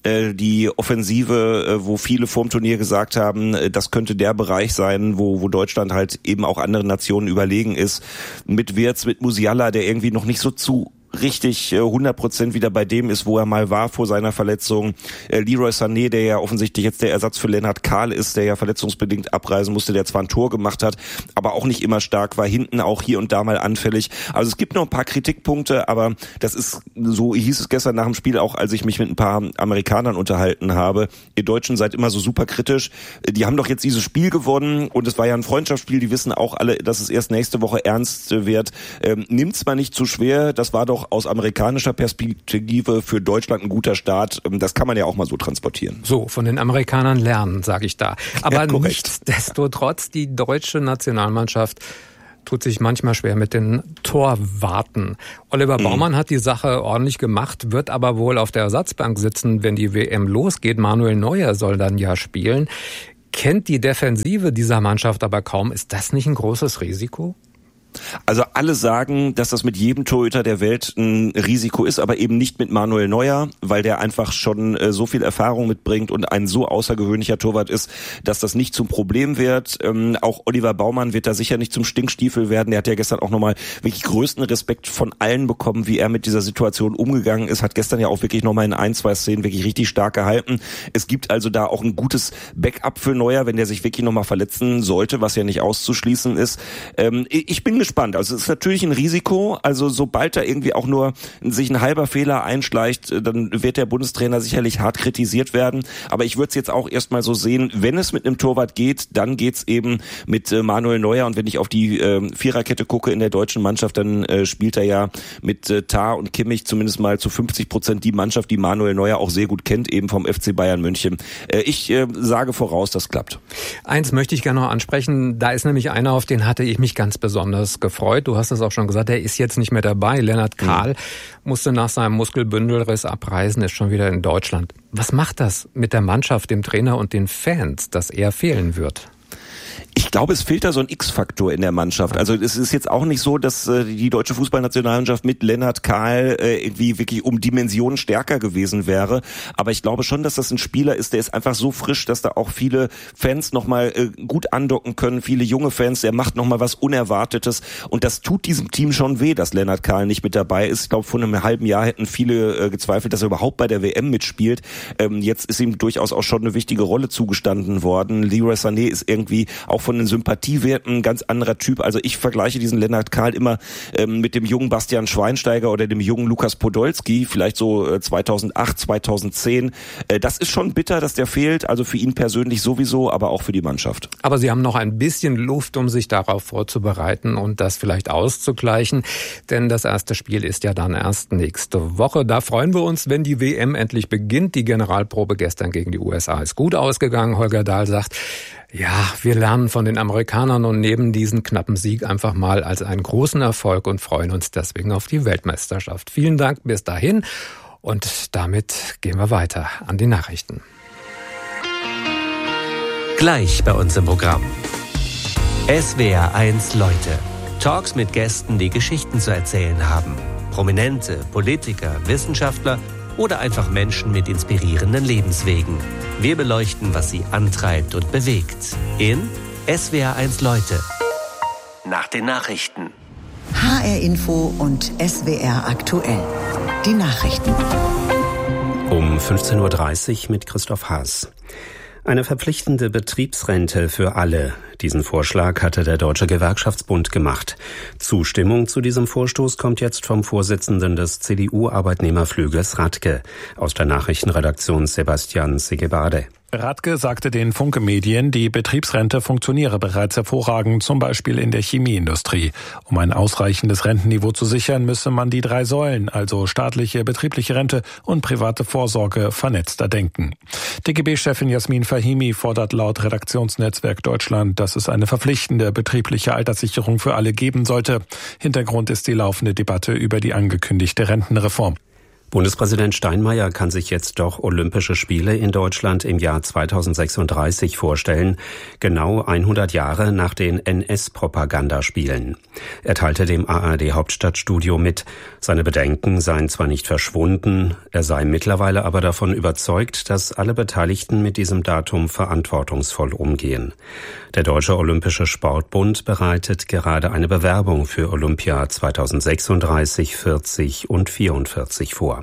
die Offensive, wo viele vorm Turnier gesagt haben, das könnte der Bereich sein, wo, wo Deutschland halt eben auch anderen Nationen überlegen ist. Mit Wirtz, mit Musiala, der irgendwie noch nicht so zu richtig hundert Prozent wieder bei dem ist, wo er mal war vor seiner Verletzung. Leroy Sané, der ja offensichtlich jetzt der Ersatz für Lennart Kahl ist, der ja verletzungsbedingt abreisen musste, der zwar ein Tor gemacht hat, aber auch nicht immer stark war, hinten auch hier und da mal anfällig. Also es gibt noch ein paar Kritikpunkte, aber das ist, so hieß es gestern nach dem Spiel auch, als ich mich mit ein paar Amerikanern unterhalten habe, ihr Deutschen seid immer so super kritisch. Die haben doch jetzt dieses Spiel gewonnen und es war ja ein Freundschaftsspiel, die wissen auch alle, dass es erst nächste Woche ernst wird. Ähm, nimmt's mal nicht zu schwer, das war doch aus amerikanischer Perspektive für Deutschland ein guter Start. Das kann man ja auch mal so transportieren. So, von den Amerikanern lernen, sage ich da. Aber ja, nichtsdestotrotz, die deutsche Nationalmannschaft tut sich manchmal schwer mit den Torwarten. Oliver Baumann mhm. hat die Sache ordentlich gemacht, wird aber wohl auf der Ersatzbank sitzen, wenn die W M losgeht. Manuel Neuer soll dann ja spielen. Kennt die Defensive dieser Mannschaft aber kaum. Ist das nicht ein großes Risiko? Also alle sagen, dass das mit jedem Torhüter der Welt ein Risiko ist, aber eben nicht mit Manuel Neuer, weil der einfach schon äh, so viel Erfahrung mitbringt und ein so außergewöhnlicher Torwart ist, dass das nicht zum Problem wird. Ähm, auch Oliver Baumann wird da sicher nicht zum Stinkstiefel werden. Der hat ja gestern auch nochmal wirklich größten Respekt von allen bekommen, wie er mit dieser Situation umgegangen ist. Hat gestern ja auch wirklich nochmal in ein, zwei Szenen wirklich richtig stark gehalten. Es gibt also da auch ein gutes Backup für Neuer, wenn der sich wirklich nochmal verletzen sollte, was ja nicht auszuschließen ist. Ähm, ich bin gespannt. Also es ist natürlich ein Risiko. Also sobald da irgendwie auch nur sich ein halber Fehler einschleicht, dann wird der Bundestrainer sicherlich hart kritisiert werden. Aber ich würde es jetzt auch erstmal so sehen, wenn es mit einem Torwart geht, dann geht's eben mit äh, Manuel Neuer. Und wenn ich auf die äh, Viererkette gucke in der deutschen Mannschaft, dann äh, spielt er ja mit äh, Tah und Kimmich zumindest mal zu fünfzig Prozent die Mannschaft, die Manuel Neuer auch sehr gut kennt, eben vom F C Bayern München. Äh, ich äh, sage voraus, das klappt. Eins möchte ich gerne noch ansprechen. Da ist nämlich einer, auf den hatte ich mich ganz besonders gefreut. Du hast es auch schon gesagt, er ist jetzt nicht mehr dabei. Lennart Kahl mhm. musste nach seinem Muskelbündelriss abreisen, ist schon wieder in Deutschland. Was macht das mit der Mannschaft, dem Trainer und den Fans, dass er fehlen wird? Ich glaube, es fehlt da so ein X-Faktor in der Mannschaft. Also es ist jetzt auch nicht so, dass äh, die deutsche Fußballnationalmannschaft mit Lennart Kahl äh, irgendwie wirklich um Dimensionen stärker gewesen wäre. Aber ich glaube schon, dass das ein Spieler ist, der ist einfach so frisch, dass da auch viele Fans nochmal äh, gut andocken können. Viele junge Fans, der macht nochmal was Unerwartetes. Und das tut diesem Team schon weh, dass Lennart Kahl nicht mit dabei ist. Ich glaube, vor einem halben Jahr hätten viele äh, gezweifelt, dass er überhaupt bei der W M mitspielt. Ähm, jetzt ist ihm durchaus auch schon eine wichtige Rolle zugestanden worden. Leroy Sané ist irgendwie auch von von den Sympathiewerten ein ganz anderer Typ. Also ich vergleiche diesen Lennart Kahl immer ähm, mit dem jungen Bastian Schweinsteiger oder dem jungen Lukas Podolski, vielleicht so äh, zweitausendacht, zweitausendzehn. Äh, das ist schon bitter, dass der fehlt, also für ihn persönlich sowieso, aber auch für die Mannschaft. Aber Sie haben noch ein bisschen Luft, um sich darauf vorzubereiten und das vielleicht auszugleichen, denn das erste Spiel ist ja dann erst nächste Woche. Da freuen wir uns, wenn die W M endlich beginnt. Die Generalprobe gestern gegen die U S A ist gut ausgegangen. Holger Dahl sagt, ja, wir lernen von den Amerikanern und nehmen diesen knappen Sieg einfach mal als einen großen Erfolg und freuen uns deswegen auf die Weltmeisterschaft. Vielen Dank bis dahin und damit gehen wir weiter an die Nachrichten. Gleich bei uns im Programm. S W R eins Leute. Talks mit Gästen, die Geschichten zu erzählen haben. Prominente, Politiker, Wissenschaftler oder einfach Menschen mit inspirierenden Lebenswegen. Wir beleuchten, was sie antreibt und bewegt. In S W R eins Leute. Nach den Nachrichten. H R Info und S W R aktuell. Die Nachrichten. Um fünfzehn Uhr dreißig mit Christoph Haas. Eine verpflichtende Betriebsrente für alle. Diesen Vorschlag hatte der Deutsche Gewerkschaftsbund gemacht. Zustimmung zu diesem Vorstoß kommt jetzt vom Vorsitzenden des C D U-Arbeitnehmerflügels Radke. Aus der Nachrichtenredaktion Sebastian Segebade. Radke sagte den Funke-Medien, die Betriebsrente funktioniere bereits hervorragend, zum Beispiel in der Chemieindustrie. Um ein ausreichendes Rentenniveau zu sichern, müsse man die drei Säulen, also staatliche, betriebliche Rente und private Vorsorge, vernetzter denken. D G B-Chefin Jasmin Fahimi fordert laut Redaktionsnetzwerk Deutschland, dass es eine verpflichtende betriebliche Alterssicherung für alle geben sollte. Hintergrund ist die laufende Debatte über die angekündigte Rentenreform. Bundespräsident Steinmeier kann sich jetzt doch Olympische Spiele in Deutschland im Jahr zweitausendsechsunddreißig vorstellen, genau hundert Jahre nach den N S-Propagandaspielen. Er teilte dem A R D-Hauptstadtstudio mit, seine Bedenken seien zwar nicht verschwunden, er sei mittlerweile aber davon überzeugt, dass alle Beteiligten mit diesem Datum verantwortungsvoll umgehen. Der Deutsche Olympische Sportbund bereitet gerade eine Bewerbung für Olympia zweitausendsechsunddreißig, vierzig und vierundvierzig vor.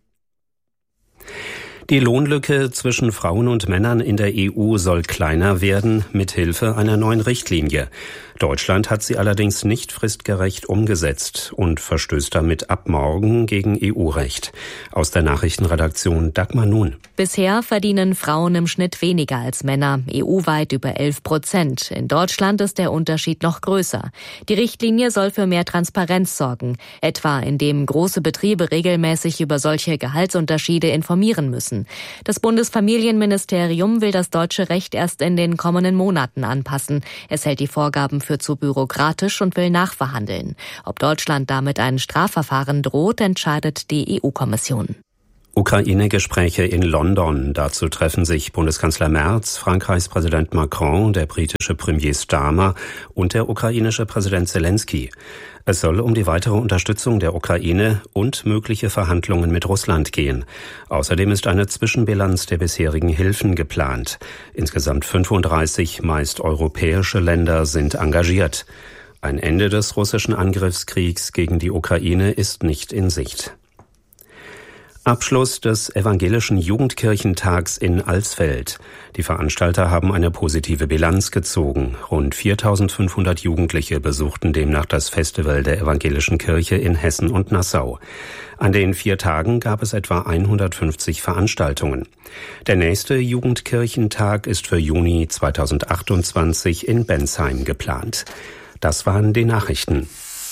Die Lohnlücke zwischen Frauen und Männern in der E U soll kleiner werden, mit Hilfe einer neuen Richtlinie. Deutschland hat sie allerdings nicht fristgerecht umgesetzt und verstößt damit ab morgen gegen E U-Recht. Aus der Nachrichtenredaktion Dagmar Nun. Bisher verdienen Frauen im Schnitt weniger als Männer, E U-weit über elf Prozent. In Deutschland ist der Unterschied noch größer. Die Richtlinie soll für mehr Transparenz sorgen, etwa indem große Betriebe regelmäßig über solche Gehaltsunterschiede informieren müssen. Das Bundesfamilienministerium will das deutsche Recht erst in den kommenden Monaten anpassen. Es hält die Vorgaben für zu bürokratisch und will nachverhandeln. Ob Deutschland damit ein Strafverfahren droht, entscheidet die E U-Kommission. Ukraine-Gespräche in London. Dazu treffen sich Bundeskanzler Merz, Frankreichs Präsident Macron, der britische Premier Starmer und der ukrainische Präsident Zelensky. Es soll um die weitere Unterstützung der Ukraine und mögliche Verhandlungen mit Russland gehen. Außerdem ist eine Zwischenbilanz der bisherigen Hilfen geplant. Insgesamt fünfunddreißig meist europäische Länder sind engagiert. Ein Ende des russischen Angriffskriegs gegen die Ukraine ist nicht in Sicht. Abschluss des Evangelischen Jugendkirchentags in Alsfeld. Die Veranstalter haben eine positive Bilanz gezogen. Rund viertausendfünfhundert Jugendliche besuchten demnach das Festival der Evangelischen Kirche in Hessen und Nassau. An den vier Tagen gab es etwa hundertfünfzig Veranstaltungen. Der nächste Jugendkirchentag ist für Juni zweitausendachtundzwanzig in Bensheim geplant. Das waren die Nachrichten.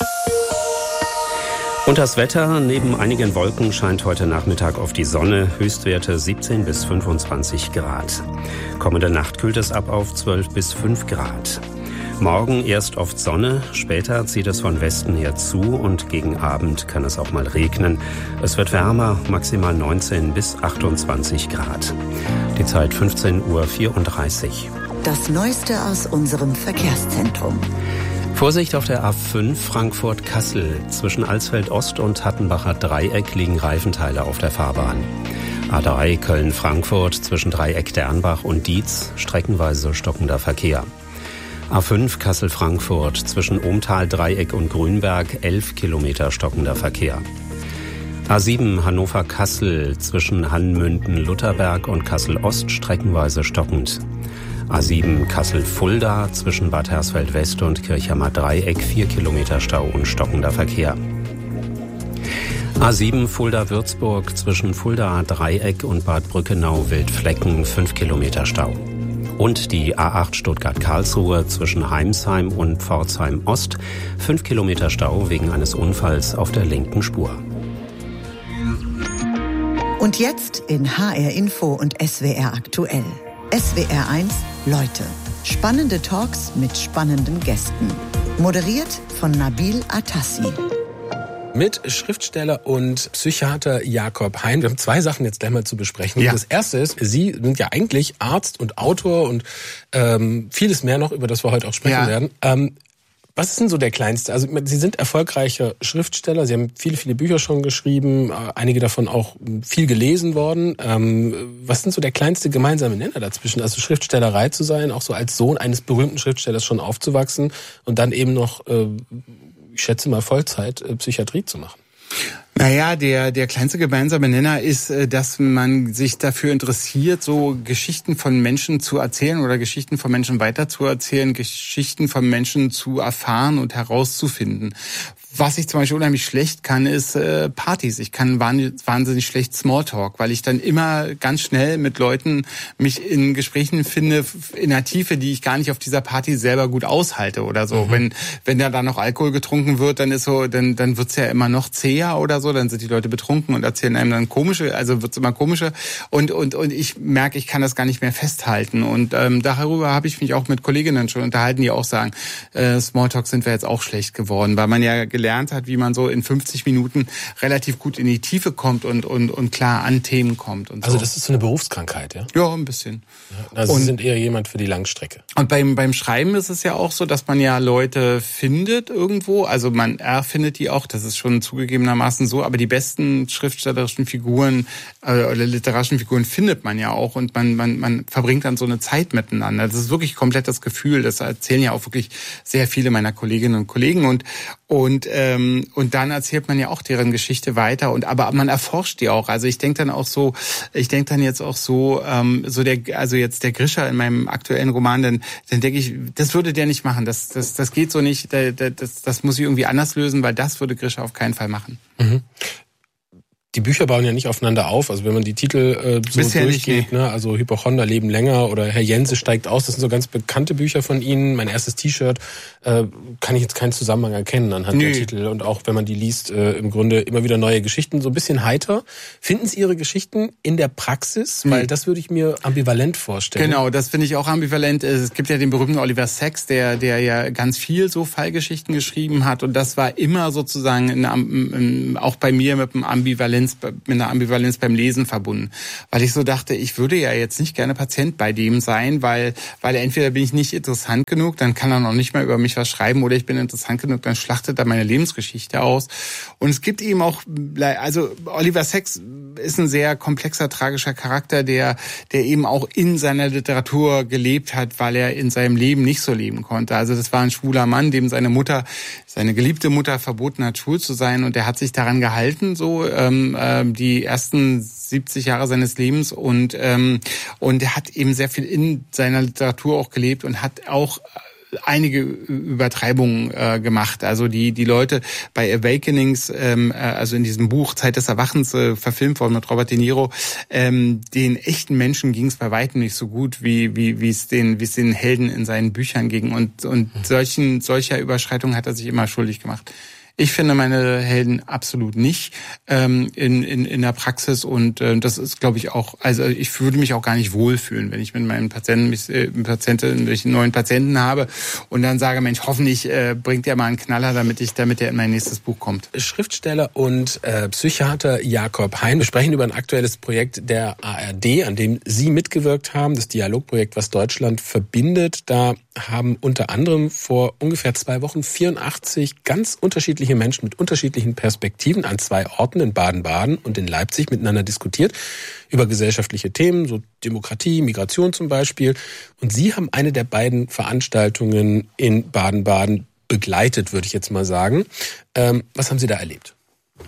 Und das Wetter, neben einigen Wolken scheint heute Nachmittag auf die Sonne, Höchstwerte siebzehn bis fünfundzwanzig Grad. Kommende Nacht kühlt es ab auf zwölf bis fünf Grad. Morgen erst oft Sonne, später zieht es von Westen her zu und gegen Abend kann es auch mal regnen. Es wird wärmer, maximal neunzehn bis achtundzwanzig Grad. Die Zeit fünfzehn Uhr vierunddreißig. Das Neueste aus unserem Verkehrszentrum. Vorsicht auf der A fünf Frankfurt-Kassel. Zwischen Alsfeld-Ost und Hattenbacher Dreieck liegen Reifenteile auf der Fahrbahn. A drei Köln-Frankfurt zwischen Dreieck-Dernbach und Dietz, streckenweise stockender Verkehr. A fünf Kassel-Frankfurt zwischen Ohmtal-Dreieck und Grünberg, elf Kilometer stockender Verkehr. A sieben Hannover-Kassel zwischen Hannmünden-Lutherberg und Kassel-Ost, streckenweise stockend. A sieben Kassel-Fulda zwischen Bad Hersfeld-West und Kirchhammer Dreieck vier Kilometer Stau und stockender Verkehr. A sieben Fulda-Würzburg zwischen Fulda Dreieck und Bad Brückenau-Wildflecken fünf Kilometer Stau. Und die A acht Stuttgart-Karlsruhe zwischen Heimsheim und Pforzheim Ost fünf Kilometer Stau wegen eines Unfalls auf der linken Spur. Und jetzt in H R Info und S W R aktuell. S W R eins Leute. Spannende Talks mit spannenden Gästen. Moderiert von Nabil Atassi. Mit Schriftsteller und Psychiater Jakob Hein. Wir haben zwei Sachen jetzt gleich mal zu besprechen. Ja. Das erste ist, Sie sind ja eigentlich Arzt und Autor und ähm, vieles mehr noch, über das wir heute auch sprechen ja. werden. Ähm, was ist denn so der kleinste? Also Sie sind erfolgreicher Schriftsteller, Sie haben viele, viele Bücher schon geschrieben, einige davon auch viel gelesen worden. Ähm, was sind so der kleinste gemeinsame Nenner dazwischen? Also Schriftstellerei zu sein, auch so als Sohn eines berühmten Schriftstellers schon aufzuwachsen und dann eben noch... Äh, ich schätze mal Vollzeit äh, Psychiatrie zu machen. Naja, der, der kleinste gemeinsame Nenner ist, dass man sich dafür interessiert, so Geschichten von Menschen zu erzählen oder Geschichten von Menschen weiterzuerzählen, Geschichten von Menschen zu erfahren und herauszufinden. Was ich zum Beispiel unheimlich schlecht kann, ist äh, Partys. Ich kann wahnsinnig schlecht Smalltalk, weil ich dann immer ganz schnell mit Leuten mich in Gesprächen finde, in einer Tiefe, die ich gar nicht auf dieser Party selber gut aushalte oder so. Mhm. Wenn wenn da dann noch Alkohol getrunken wird, dann ist so, dann dann wird's ja immer noch zäher oder so. Dann sind die Leute betrunken und erzählen einem dann komische, also wird's immer komischer. Und und und ich merke, ich kann das gar nicht mehr festhalten. Und ähm, darüber habe ich mich auch mit Kolleginnen schon unterhalten, die auch sagen, äh, Smalltalk sind wir jetzt auch schlecht geworden, weil man ja gelernt hat, wie man so in fünfzig Minuten relativ gut in die Tiefe kommt und und und klar an Themen kommt und so. Also das ist so eine Berufskrankheit, ja? Ja, ein bisschen. Ja, also und, Sie sind eher jemand für die Langstrecke. Und beim beim Schreiben ist es ja auch so, dass man ja Leute findet irgendwo, also man erfindet die auch, das ist schon zugegebenermaßen so, aber die besten schriftstellerischen Figuren äh, oder literarischen Figuren findet man ja auch und man man man verbringt dann so eine Zeit miteinander. Das ist wirklich komplett das Gefühl, das erzählen ja auch wirklich sehr viele meiner Kolleginnen und Kollegen und und ähm, und dann erzählt man ja auch deren Geschichte weiter und aber man erforscht die auch. Also ich denke dann auch so, ich denke dann jetzt auch so, ähm, so der, also jetzt der Grischer in meinem aktuellen Roman, dann dann denke ich, das würde der nicht machen. Das das das geht so nicht. Das das muss ich irgendwie anders lösen, weil das würde Grischer auf keinen Fall machen. Mhm. Die Bücher bauen ja nicht aufeinander auf. Also wenn man die Titel äh, so Bisher durchgeht, nicht, nee. ne, also Hypochonder leben länger oder Herr Jense steigt aus, das sind so ganz bekannte Bücher von Ihnen. Mein erstes T-Shirt äh, kann ich jetzt keinen Zusammenhang erkennen anhand nee. der Titel. Und auch wenn man die liest, äh, im Grunde immer wieder neue Geschichten, so ein bisschen heiter. Finden Sie Ihre Geschichten in der Praxis? Nee. Weil das würde ich mir ambivalent vorstellen. Genau, das finde ich auch ambivalent. Es gibt ja den berühmten Oliver Sacks, der der ja ganz viel so Fallgeschichten geschrieben hat. Und das war immer sozusagen in, in, auch bei mir mit einem Ambivalenz mit einer Ambivalenz beim Lesen verbunden. Weil ich so dachte, ich würde ja jetzt nicht gerne Patient bei dem sein, weil weil entweder bin ich nicht interessant genug, dann kann er noch nicht mal über mich was schreiben, oder ich bin interessant genug, dann schlachtet er meine Lebensgeschichte aus. Und es gibt eben auch, also Oliver Sacks ist ein sehr komplexer, tragischer Charakter, der der eben auch in seiner Literatur gelebt hat, weil er in seinem Leben nicht so leben konnte. Also das war ein schwuler Mann, dem seine Mutter, seine geliebte Mutter verboten hat, schwul zu sein, und er hat sich daran gehalten, so ähm, die ersten siebzig Jahre seines Lebens, und ähm, und er hat eben sehr viel in seiner Literatur auch gelebt und hat auch einige Übertreibungen äh, gemacht. Also die die Leute bei Awakenings, ähm, also in diesem Buch Zeit des Erwachens, äh, verfilmt worden mit Robert De Niro, ähm, den echten Menschen ging es bei weitem nicht so gut, wie wie wie es den wie es den Helden in seinen Büchern ging, und und solchen solcher Überschreitungen hat er sich immer schuldig gemacht. Ich finde meine Helden absolut nicht ähm, in, in, in der Praxis, und äh, das ist, glaube ich, auch, also ich würde mich auch gar nicht wohlfühlen, wenn ich mit meinen Patienten, mich, äh, Patienten, wenn ich einen neuen Patienten habe und dann sage, Mensch, hoffentlich äh, bringt der mal einen Knaller, damit ich, damit der in mein nächstes Buch kommt. Schriftsteller und äh, Psychiater Jakob Hein. Wir sprechen über ein aktuelles Projekt der A R D, an dem Sie mitgewirkt haben, das Dialogprojekt, was Deutschland verbindet. Da haben unter anderem vor ungefähr zwei Wochen vierundachtzig ganz unterschiedliche Menschen mit unterschiedlichen Perspektiven an zwei Orten in Baden-Baden und in Leipzig miteinander diskutiert über gesellschaftliche Themen, so Demokratie, Migration zum Beispiel. Und Sie haben eine der beiden Veranstaltungen in Baden-Baden begleitet, würde ich jetzt mal sagen. Ähm, was haben Sie da erlebt?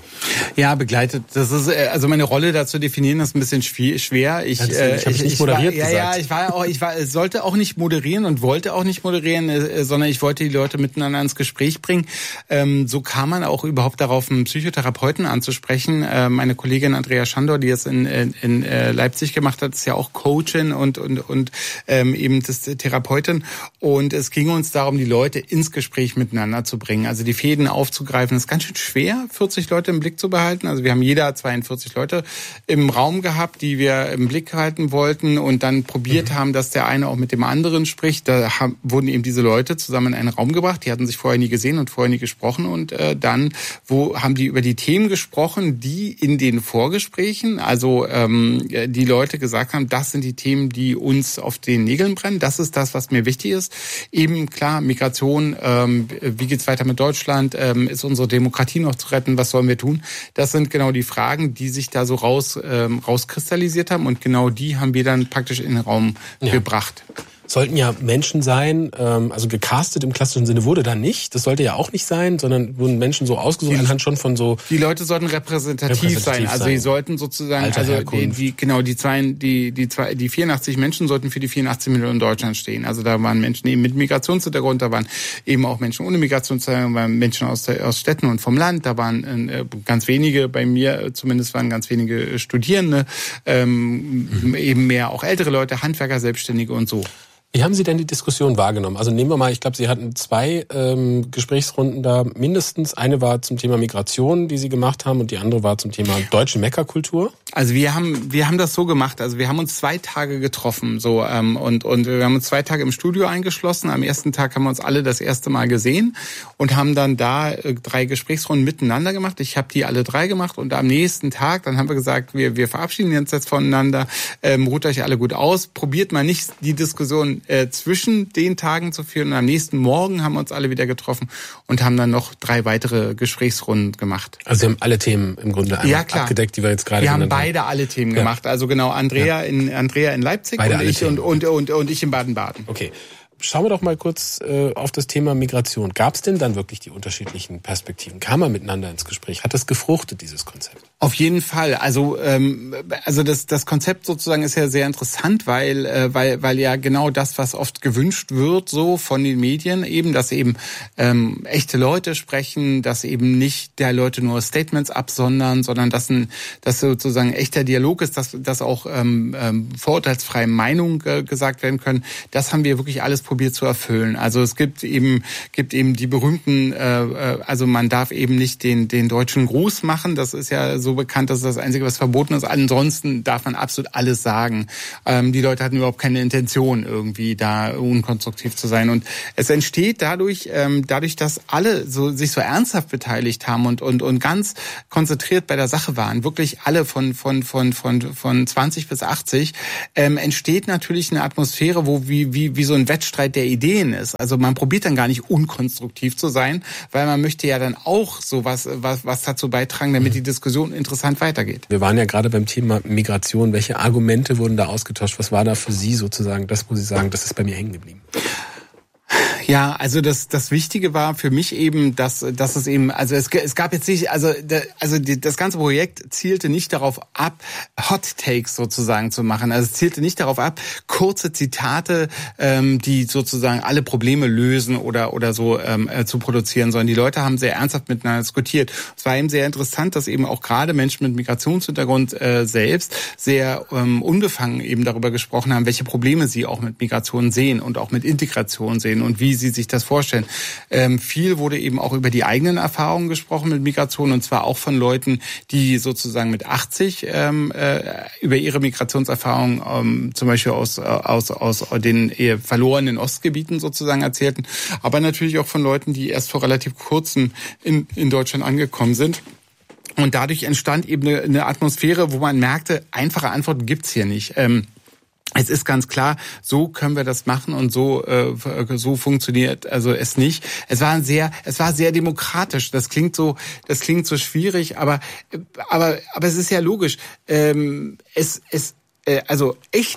Ja, begleitet. Das ist also meine Rolle da zu definieren, ist ein bisschen schwer. Ich, ja, äh, ich, ich, nicht moderiert ich war, gesagt. Ja, ja, ich war auch, ich war, sollte auch nicht moderieren und wollte auch nicht moderieren, äh, sondern ich wollte die Leute miteinander ins Gespräch bringen. Ähm, so kam man auch überhaupt darauf, einen Psychotherapeuten anzusprechen. Äh, meine Kollegin Andrea Schandor, die es in, in, in äh, Leipzig gemacht hat, ist ja auch Coachin und und und ähm, eben das Therapeutin. Und es ging uns darum, die Leute ins Gespräch miteinander zu bringen, also die Fäden aufzugreifen. Das ist ganz schön schwer, vierzig Leute im Blick zu behalten. Also wir haben jeder zweiundvierzig Leute im Raum gehabt, die wir im Blick halten wollten und dann probiert mhm. haben, dass der eine auch mit dem anderen spricht. Da haben, wurden eben diese Leute zusammen in einen Raum gebracht. Die hatten sich vorher nie gesehen und vorher nie gesprochen. Und äh, dann wo haben die über die Themen gesprochen, die in den Vorgesprächen, also ähm, die Leute gesagt haben, das sind die Themen, die uns auf den Nägeln brennen. Das ist das, was mir wichtig ist. Eben klar, Migration, ähm, wie geht's weiter mit Deutschland? Ähm, ist unsere Demokratie noch zu retten? Was sollen wir tun? Das sind genau die Fragen, die sich da so raus ähm, rauskristallisiert haben. Und genau die haben wir dann praktisch in den Raum ja. gebracht. Sollten ja Menschen sein, ähm, also gecastet im klassischen Sinne wurde da nicht. Das sollte ja auch nicht sein, sondern wurden Menschen so ausgesucht die, anhand schon von so. Die Leute sollten repräsentativ, repräsentativ sein. Also sie sollten sozusagen, Alter, also die, die genau die zwei, die die zwei, die vierundachtzig Menschen sollten für die vierundachtzig Millionen Deutschland stehen. Also da waren Menschen eben mit Migrationshintergrund, da waren eben auch Menschen ohne Migrationshintergrund, waren Menschen aus der, aus Städten und vom Land. Da waren äh, ganz wenige, bei mir zumindest waren ganz wenige Studierende, ähm, mhm. eben mehr auch ältere Leute, Handwerker, Selbstständige und so. Wie haben Sie denn die Diskussion wahrgenommen? Also nehmen wir mal, ich glaube, Sie hatten zwei ähm, Gesprächsrunden da mindestens. Eine war zum Thema Migration, die Sie gemacht haben, und die andere war zum Thema deutsche Meckerkultur. Also wir haben wir haben das so gemacht. Also wir haben uns zwei Tage getroffen, so ähm, und und wir haben uns zwei Tage im Studio eingeschlossen. Am ersten Tag haben wir uns alle das erste Mal gesehen und haben dann da äh, drei Gesprächsrunden miteinander gemacht. Ich habe die alle drei gemacht und am nächsten Tag, dann haben wir gesagt, wir wir verabschieden uns jetzt voneinander. Ähm, ruht euch alle gut aus. Probiert mal nicht die Diskussion Äh, zwischen den Tagen zu führen. Und am nächsten Morgen haben wir uns alle wieder getroffen und haben dann noch drei weitere Gesprächsrunden gemacht. Also Sie haben alle Themen im Grunde einmal ja, klar. abgedeckt, die wir jetzt gerade Wir haben genannt beide haben. alle Themen ja. gemacht. Also genau, Andrea ja. in Andrea in Leipzig beide und ich und, und, und, und ich in Baden-Baden. Okay. Schauen wir doch mal kurz äh, auf das Thema Migration. Gab es denn dann wirklich die unterschiedlichen Perspektiven? Kam man miteinander ins Gespräch? Hat das gefruchtet, dieses Konzept? Auf jeden Fall. Also ähm, also das das Konzept sozusagen ist ja sehr interessant, weil äh, weil weil ja genau das, was oft gewünscht wird, so von den Medien eben, dass eben ähm, echte Leute sprechen, dass eben nicht der Leute nur Statements absondern, sondern dass ein dass sozusagen echter Dialog ist, dass dass auch ähm, ähm, vorurteilsfreie Meinungen äh, gesagt werden können. Das haben wir wirklich alles probiert zu erfüllen. Also es gibt eben gibt eben die berühmten, äh, also man darf eben nicht den den deutschen Gruß machen. Das ist ja so bekannt, dass das Einzige, was verboten ist. Ansonsten darf man absolut alles sagen. Ähm, die Leute hatten überhaupt keine Intention, irgendwie da unkonstruktiv zu sein. Und es entsteht dadurch, ähm, dadurch, dass alle so sich so ernsthaft beteiligt haben und und und ganz konzentriert bei der Sache waren, wirklich alle von von von von von zwanzig bis achtzig, ähm, entsteht natürlich eine Atmosphäre, wo wie wie wie so ein Wettstreit der Ideen ist. Also man probiert dann gar nicht unkonstruktiv zu sein, weil man möchte ja dann auch so was, was, was dazu beitragen, damit die Diskussion interessant weitergeht. Wir waren ja gerade beim Thema Migration. Welche Argumente wurden da ausgetauscht? Was war da für Sie sozusagen das, wo Sie sagen, das ist bei mir hängen geblieben? Ja, also das das Wichtige war für mich eben, dass dass es eben also es, es gab jetzt nicht also also die, das ganze Projekt zielte nicht darauf ab, Hot Takes sozusagen zu machen. Also es zielte nicht darauf ab, kurze Zitate, ähm, die sozusagen alle Probleme lösen oder oder so ähm, äh, zu produzieren, sondern die Leute haben sehr ernsthaft miteinander diskutiert. Es war eben sehr interessant, dass eben auch gerade Menschen mit Migrationshintergrund äh, selbst sehr ähm, unbefangen eben darüber gesprochen haben, welche Probleme sie auch mit Migration sehen und auch mit Integration sehen und wie sie sich das vorstellen. Ähm, viel wurde eben auch über die eigenen Erfahrungen gesprochen mit Migration und zwar auch von Leuten, die sozusagen mit achtzig ähm, äh, über ihre Migrationserfahrungen ähm, zum Beispiel aus aus aus den eher verlorenen Ostgebieten sozusagen erzählten, aber natürlich auch von Leuten, die erst vor relativ kurzem in in Deutschland angekommen sind. Und dadurch entstand eben eine, eine Atmosphäre, wo man merkte, einfache Antworten gibt's hier nicht. Ähm, Es ist ganz klar, so können wir das machen und so äh, so funktioniert also es nicht. Es war ein sehr, es war sehr demokratisch. Das klingt so, das klingt so schwierig, aber aber aber es ist ja logisch. Ähm, es es äh, also echte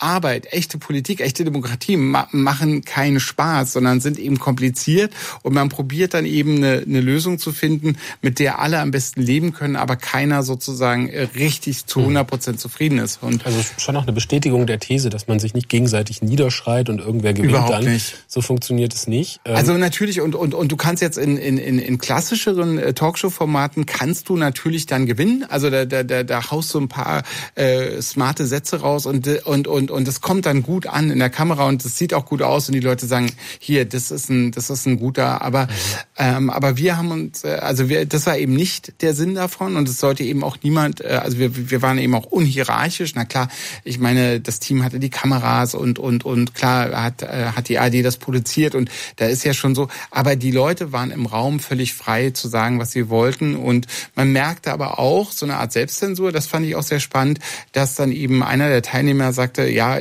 Arbeit, echte Politik, echte Demokratie ma- machen keinen Spaß, sondern sind eben kompliziert und man probiert dann eben eine, eine Lösung zu finden, mit der alle am besten leben können, aber keiner sozusagen richtig zu hundert Prozent zufrieden ist. Und also schon auch eine Bestätigung der These, dass man sich nicht gegenseitig niederschreit und irgendwer gewinnt überhaupt dann. Nicht. So funktioniert es nicht. Also natürlich und und und du kannst jetzt in in in, in klassischeren äh, Talkshow-Formaten kannst du natürlich dann gewinnen. Also da da da, da haust du ein paar äh, smarte Sätze raus und und und und das kommt dann gut an in der Kamera und das sieht auch gut aus und die Leute sagen, hier, das ist ein das ist ein guter, aber mhm. ähm, aber wir haben uns äh, also wir das war eben nicht der Sinn davon und es sollte eben auch niemand äh, also wir wir waren eben auch unhierarchisch. Na klar, ich meine, das Team hatte die Kameras und und und klar hat äh, hat die A R D das produziert und da ist ja schon so, aber die Leute waren im Raum völlig frei zu sagen, was sie wollten und man merkte aber auch so eine Art Selbstzensur, das fand ich auch sehr spannend, dass dann eben einer der Teilnehmer sagte, ja,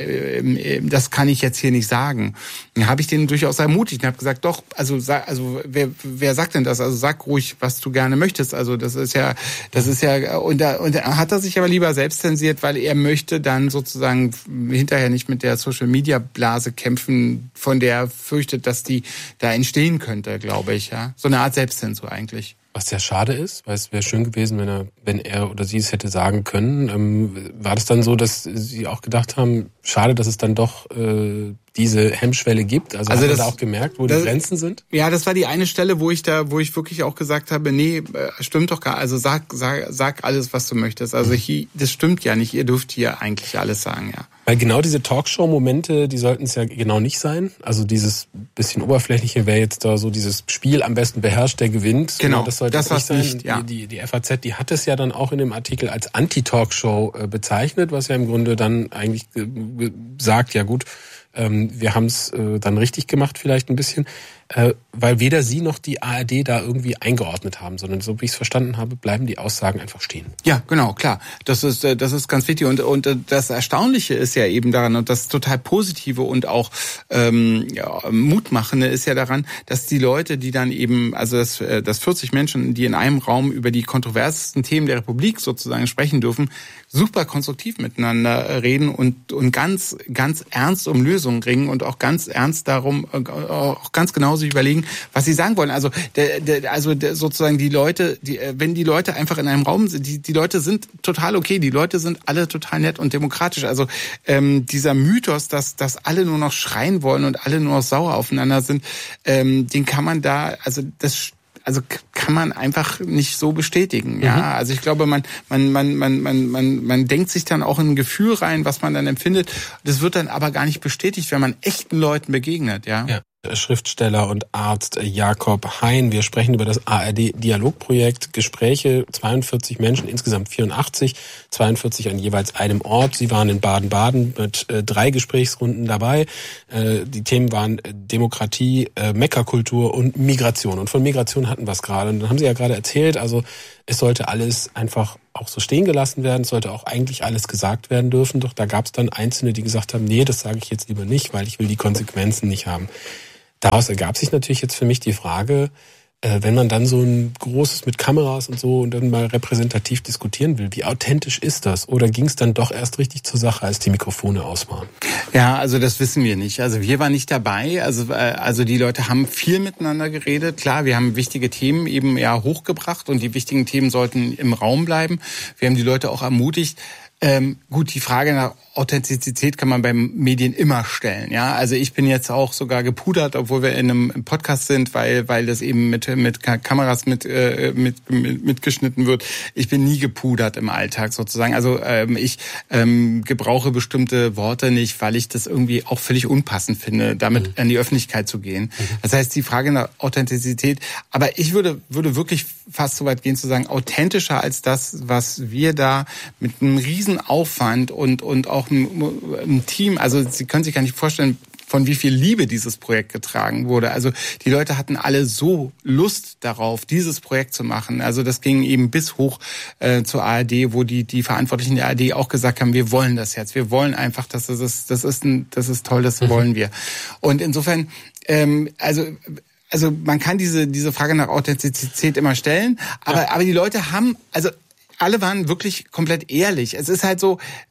das kann ich jetzt hier nicht sagen. Dann habe ich den durchaus ermutigt und habe gesagt, doch, also also wer wer sagt denn das? Also sag ruhig, was du gerne möchtest. Also das ist ja das ist ja und da und da hat er sich aber lieber selbst zensiert, weil er möchte dann sozusagen hinterher nicht mit der Social Media Blase kämpfen, von der er fürchtet, dass die da entstehen könnte, glaube ich, ja. So eine Art Selbstzensur eigentlich. Was sehr schade ist, weil es wäre schön gewesen, wenn er, wenn er oder sie es hätte sagen können. Ähm, war das dann so, dass Sie auch gedacht haben, schade, dass es dann doch äh, diese Hemmschwelle gibt? Also, also hat man da auch gemerkt, wo das, die Grenzen sind? Ja, das war die eine Stelle, wo ich da, wo ich wirklich auch gesagt habe, nee, stimmt doch gar, also sag, sag, sag alles, was du möchtest. Also hier, das stimmt ja nicht, ihr dürft hier eigentlich alles sagen, ja. Weil genau diese Talkshow-Momente, die sollten es ja genau nicht sein. Also dieses bisschen Oberflächliche wäre jetzt da so dieses Spiel am besten beherrscht, der gewinnt. Genau, das sollte das nicht sein. Nicht, ja. Die, die, die F A Z, die hat es ja dann auch in dem Artikel als Anti-Talkshow äh, bezeichnet, was ja im Grunde dann eigentlich äh, sagt, ja gut, ähm, wir haben es äh, dann richtig gemacht vielleicht ein bisschen, äh, weil weder Sie noch die A R D da irgendwie eingeordnet haben, sondern so wie ich es verstanden habe, bleiben die Aussagen einfach stehen. Ja, genau, klar. Das ist äh, das ist ganz wichtig und und äh, das Erstaunliche ist ja eben daran und das total Positive und auch ähm, ja, Mutmachende ist ja daran, dass die Leute, die dann eben, also dass, äh, dass vierzig Menschen, die in einem Raum über die kontroversesten Themen der Republik sozusagen sprechen dürfen, super konstruktiv miteinander reden und und ganz ganz ernst um Lösungen ringen und auch ganz ernst darum äh, auch ganz genau sich überlegen, was sie sagen wollen. Also der, der, also der, sozusagen die Leute, die, wenn die Leute einfach in einem Raum sind, die die Leute sind total okay, die Leute sind alle total nett und demokratisch. Also ähm, dieser Mythos, dass dass alle nur noch schreien wollen und alle nur noch sauer aufeinander sind, ähm, den kann man da, also das Also kann man einfach nicht so bestätigen. Ja, mhm. Also ich glaube, man man man man man man man denkt sich dann auch in ein Gefühl rein, was man dann empfindet. Das wird dann aber gar nicht bestätigt, wenn man echten Leuten begegnet. Ja. ja. Schriftsteller und Arzt Jakob Hein. Wir sprechen über das A R D-Dialogprojekt. Gespräche, zweiundvierzig Menschen, insgesamt vierundachtzig, zweiundvierzig an jeweils einem Ort. Sie waren in Baden-Baden mit äh, drei Gesprächsrunden dabei. Äh, die Themen waren Demokratie, äh, Mekkerkultur und Migration. Und von Migration hatten wir es gerade. Und dann haben Sie ja gerade erzählt, also es sollte alles einfach auch so stehen gelassen werden. Es sollte auch eigentlich alles gesagt werden dürfen. Doch da gab es dann Einzelne, die gesagt haben, nee, das sage ich jetzt lieber nicht, weil ich will die Konsequenzen nicht haben. Daraus ergab sich natürlich jetzt für mich die Frage, äh, wenn man dann so ein großes mit Kameras und so und dann mal repräsentativ diskutieren will, wie authentisch ist das? Oder ging es dann doch erst richtig zur Sache, als die Mikrofone aus waren? Ja, also das wissen wir nicht. Also wir waren nicht dabei. Also, äh, also die Leute haben viel miteinander geredet. Klar, wir haben wichtige Themen eben ja hochgebracht und die wichtigen Themen sollten im Raum bleiben. Wir haben die Leute auch ermutigt. Ähm, gut, die Frage nach Authentizität kann man beim Medien immer stellen. Ja, also ich bin jetzt auch sogar gepudert, obwohl wir in einem Podcast sind, weil weil das eben mit mit Kameras mit äh, mit, mit mitgeschnitten wird. Ich bin nie gepudert im Alltag sozusagen. Also ähm, ich ähm, gebrauche bestimmte Worte nicht, weil ich das irgendwie auch völlig unpassend finde, damit mhm. an die Öffentlichkeit zu gehen. Mhm. Das heißt, die Frage nach Authentizität. Aber ich würde würde wirklich fast so weit gehen zu sagen, authentischer als das, was wir da mit einem riesen Aufwand und und auch ein Team, also Sie können sich gar nicht vorstellen, von wie viel Liebe dieses Projekt getragen wurde. Also die Leute hatten alle so Lust darauf, dieses Projekt zu machen. Also das ging eben bis hoch äh, zur A R D, wo die die Verantwortlichen der A R D auch gesagt haben, wir wollen das jetzt, wir wollen einfach, dass das ist, das ist ein, das ist toll, das mhm. wollen wir. Und insofern, ähm, also also man kann diese diese Frage nach Authentizität immer stellen, aber ja. aber die Leute haben, also alle waren wirklich komplett ehrlich. Es ist halt so,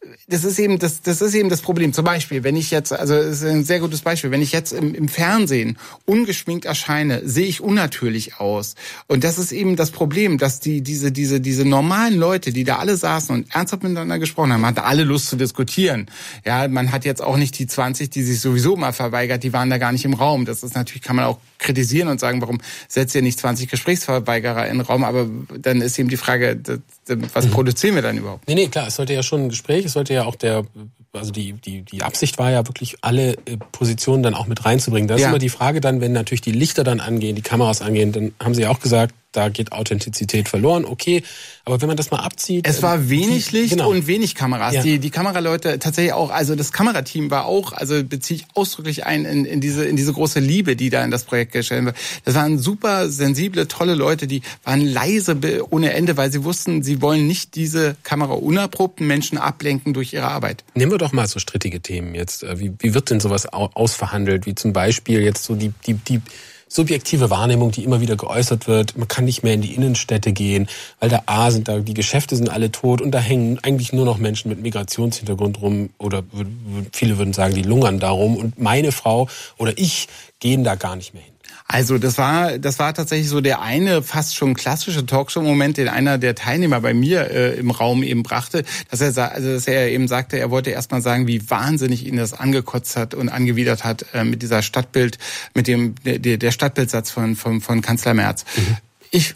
das ist eben das, das ist eben das Problem. Zum Beispiel, wenn ich jetzt, also das ist ein sehr gutes Beispiel, wenn ich jetzt im, im Fernsehen ungeschminkt erscheine, sehe ich unnatürlich aus. Und das ist eben das Problem, dass die diese diese diese normalen Leute, die da alle saßen und ernsthaft miteinander gesprochen haben, hatten alle Lust zu diskutieren. Ja, man hat jetzt auch nicht die zwanzig, die sich sowieso mal verweigert, die waren da gar nicht im Raum. Das ist natürlich, kann man auch kritisieren und sagen, warum setzt ihr nicht zwanzig Gesprächsverweigerer in den Raum? Aber dann ist eben die Frage, was mhm. produzieren wir dann überhaupt? Nee, nee, klar, es sollte ja schon ein Gespräch, es sollte ja auch der, also die die die Absicht war ja wirklich, alle Positionen dann auch mit reinzubringen. Da ist ja immer die Frage dann, wenn natürlich die Lichter dann angehen, die Kameras angehen, dann haben sie ja auch gesagt, da geht Authentizität verloren, okay. Aber wenn man das mal abzieht... Es war wenig die, Licht genau. und wenig Kameras. Ja. Die, die Kameraleute tatsächlich auch, also das Kamerateam war auch, also beziehe ich ausdrücklich ein in, in diese in diese große Liebe, die da in das Projekt gestellt wird. Das waren super sensible, tolle Leute, die waren leise ohne Ende, weil sie wussten, sie wollen nicht diese kameraunabprobten Menschen ablenken durch ihre Arbeit. Nehmen wir doch mal so strittige Themen jetzt. Wie, wie wird denn sowas ausverhandelt? Wie zum Beispiel jetzt so die... die, die subjektive Wahrnehmung, die immer wieder geäußert wird, man kann nicht mehr in die Innenstädte gehen, weil da A sind da, die Geschäfte sind alle tot und da hängen eigentlich nur noch Menschen mit Migrationshintergrund rum oder viele würden sagen, die lungern da rum und meine Frau oder ich gehen da gar nicht mehr hin. Also das war das war tatsächlich so der eine fast schon klassische Talkshow-Moment, den einer der Teilnehmer bei mir äh, im Raum eben brachte, dass er also dass er eben sagte, er wollte erst mal sagen, wie wahnsinnig ihn das angekotzt hat und angewidert hat äh, mit dieser Stadtbild, mit dem der, der Stadtbildsatz von von von Kanzler Merz. Mhm. Ich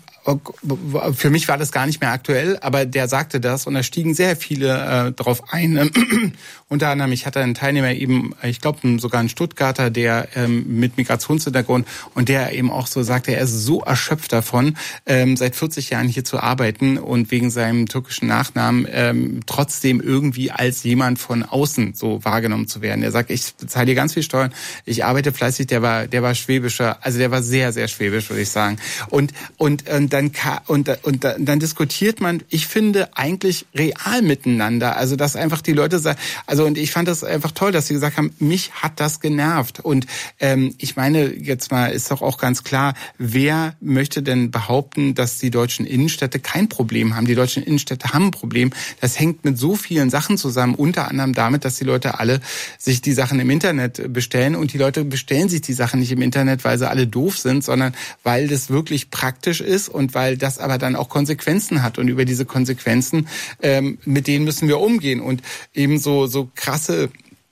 Für mich war das gar nicht mehr aktuell, aber der sagte das und da stiegen sehr viele äh, drauf ein. Unter anderem, ich hatte einen Teilnehmer eben, ich glaube sogar einen Stuttgarter, der ähm, mit Migrationshintergrund und der eben auch so sagte, er ist so erschöpft davon, ähm, seit vierzig Jahren hier zu arbeiten und wegen seinem türkischen Nachnamen ähm, trotzdem irgendwie als jemand von außen so wahrgenommen zu werden. Er sagt, ich bezahle hier ganz viel Steuern, ich arbeite fleißig, der war der war schwäbischer, also der war sehr, sehr schwäbisch, würde ich sagen. Und, und, und dann und, und dann diskutiert man, ich finde, eigentlich real miteinander. Also dass einfach die Leute sagen, also und ich fand das einfach toll, dass sie gesagt haben, mich hat das genervt. Und ähm, ich meine, jetzt mal ist doch auch ganz klar, wer möchte denn behaupten, dass die deutschen Innenstädte kein Problem haben? Die deutschen Innenstädte haben ein Problem. Das hängt mit so vielen Sachen zusammen, unter anderem damit, dass die Leute alle sich die Sachen im Internet bestellen und die Leute bestellen sich die Sachen nicht im Internet, weil sie alle doof sind, sondern weil das wirklich praktisch ist und weil das aber dann auch Konsequenzen hat. Und über diese Konsequenzen, ähm, mit denen müssen wir umgehen. Und eben so, so krasse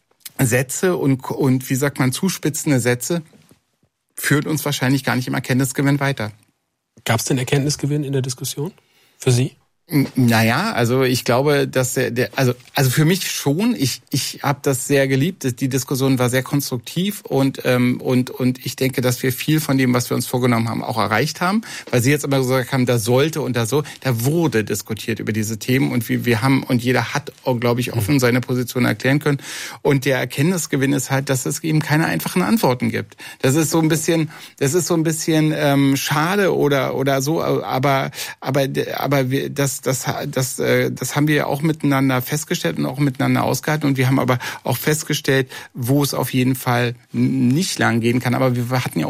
Sätze und, und, wie sagt man, zuspitzende Sätze führt uns wahrscheinlich gar nicht im Erkenntnisgewinn weiter. Gab es denn Erkenntnisgewinn in der Diskussion für Sie? Naja, also ich glaube, dass der, der also also für mich schon. Ich ich habe das sehr geliebt. Die Diskussion war sehr konstruktiv und ähm, und und ich denke, dass wir viel von dem, was wir uns vorgenommen haben, auch erreicht haben. Weil Sie jetzt immer gesagt haben, da sollte und da so, da wurde diskutiert über diese Themen und wir wir haben und jeder hat, glaube ich, offen seine Position erklären können. Und der Erkenntnisgewinn ist halt, dass es eben keine einfachen Antworten gibt. Das ist so ein bisschen, das ist so ein bisschen ähm, schade oder oder so, aber aber aber wir, das Das, das, das haben wir ja auch miteinander festgestellt und auch miteinander ausgehalten. Und wir haben aber auch festgestellt, wo es auf jeden Fall nicht lang gehen kann. Aber wir hatten ja auch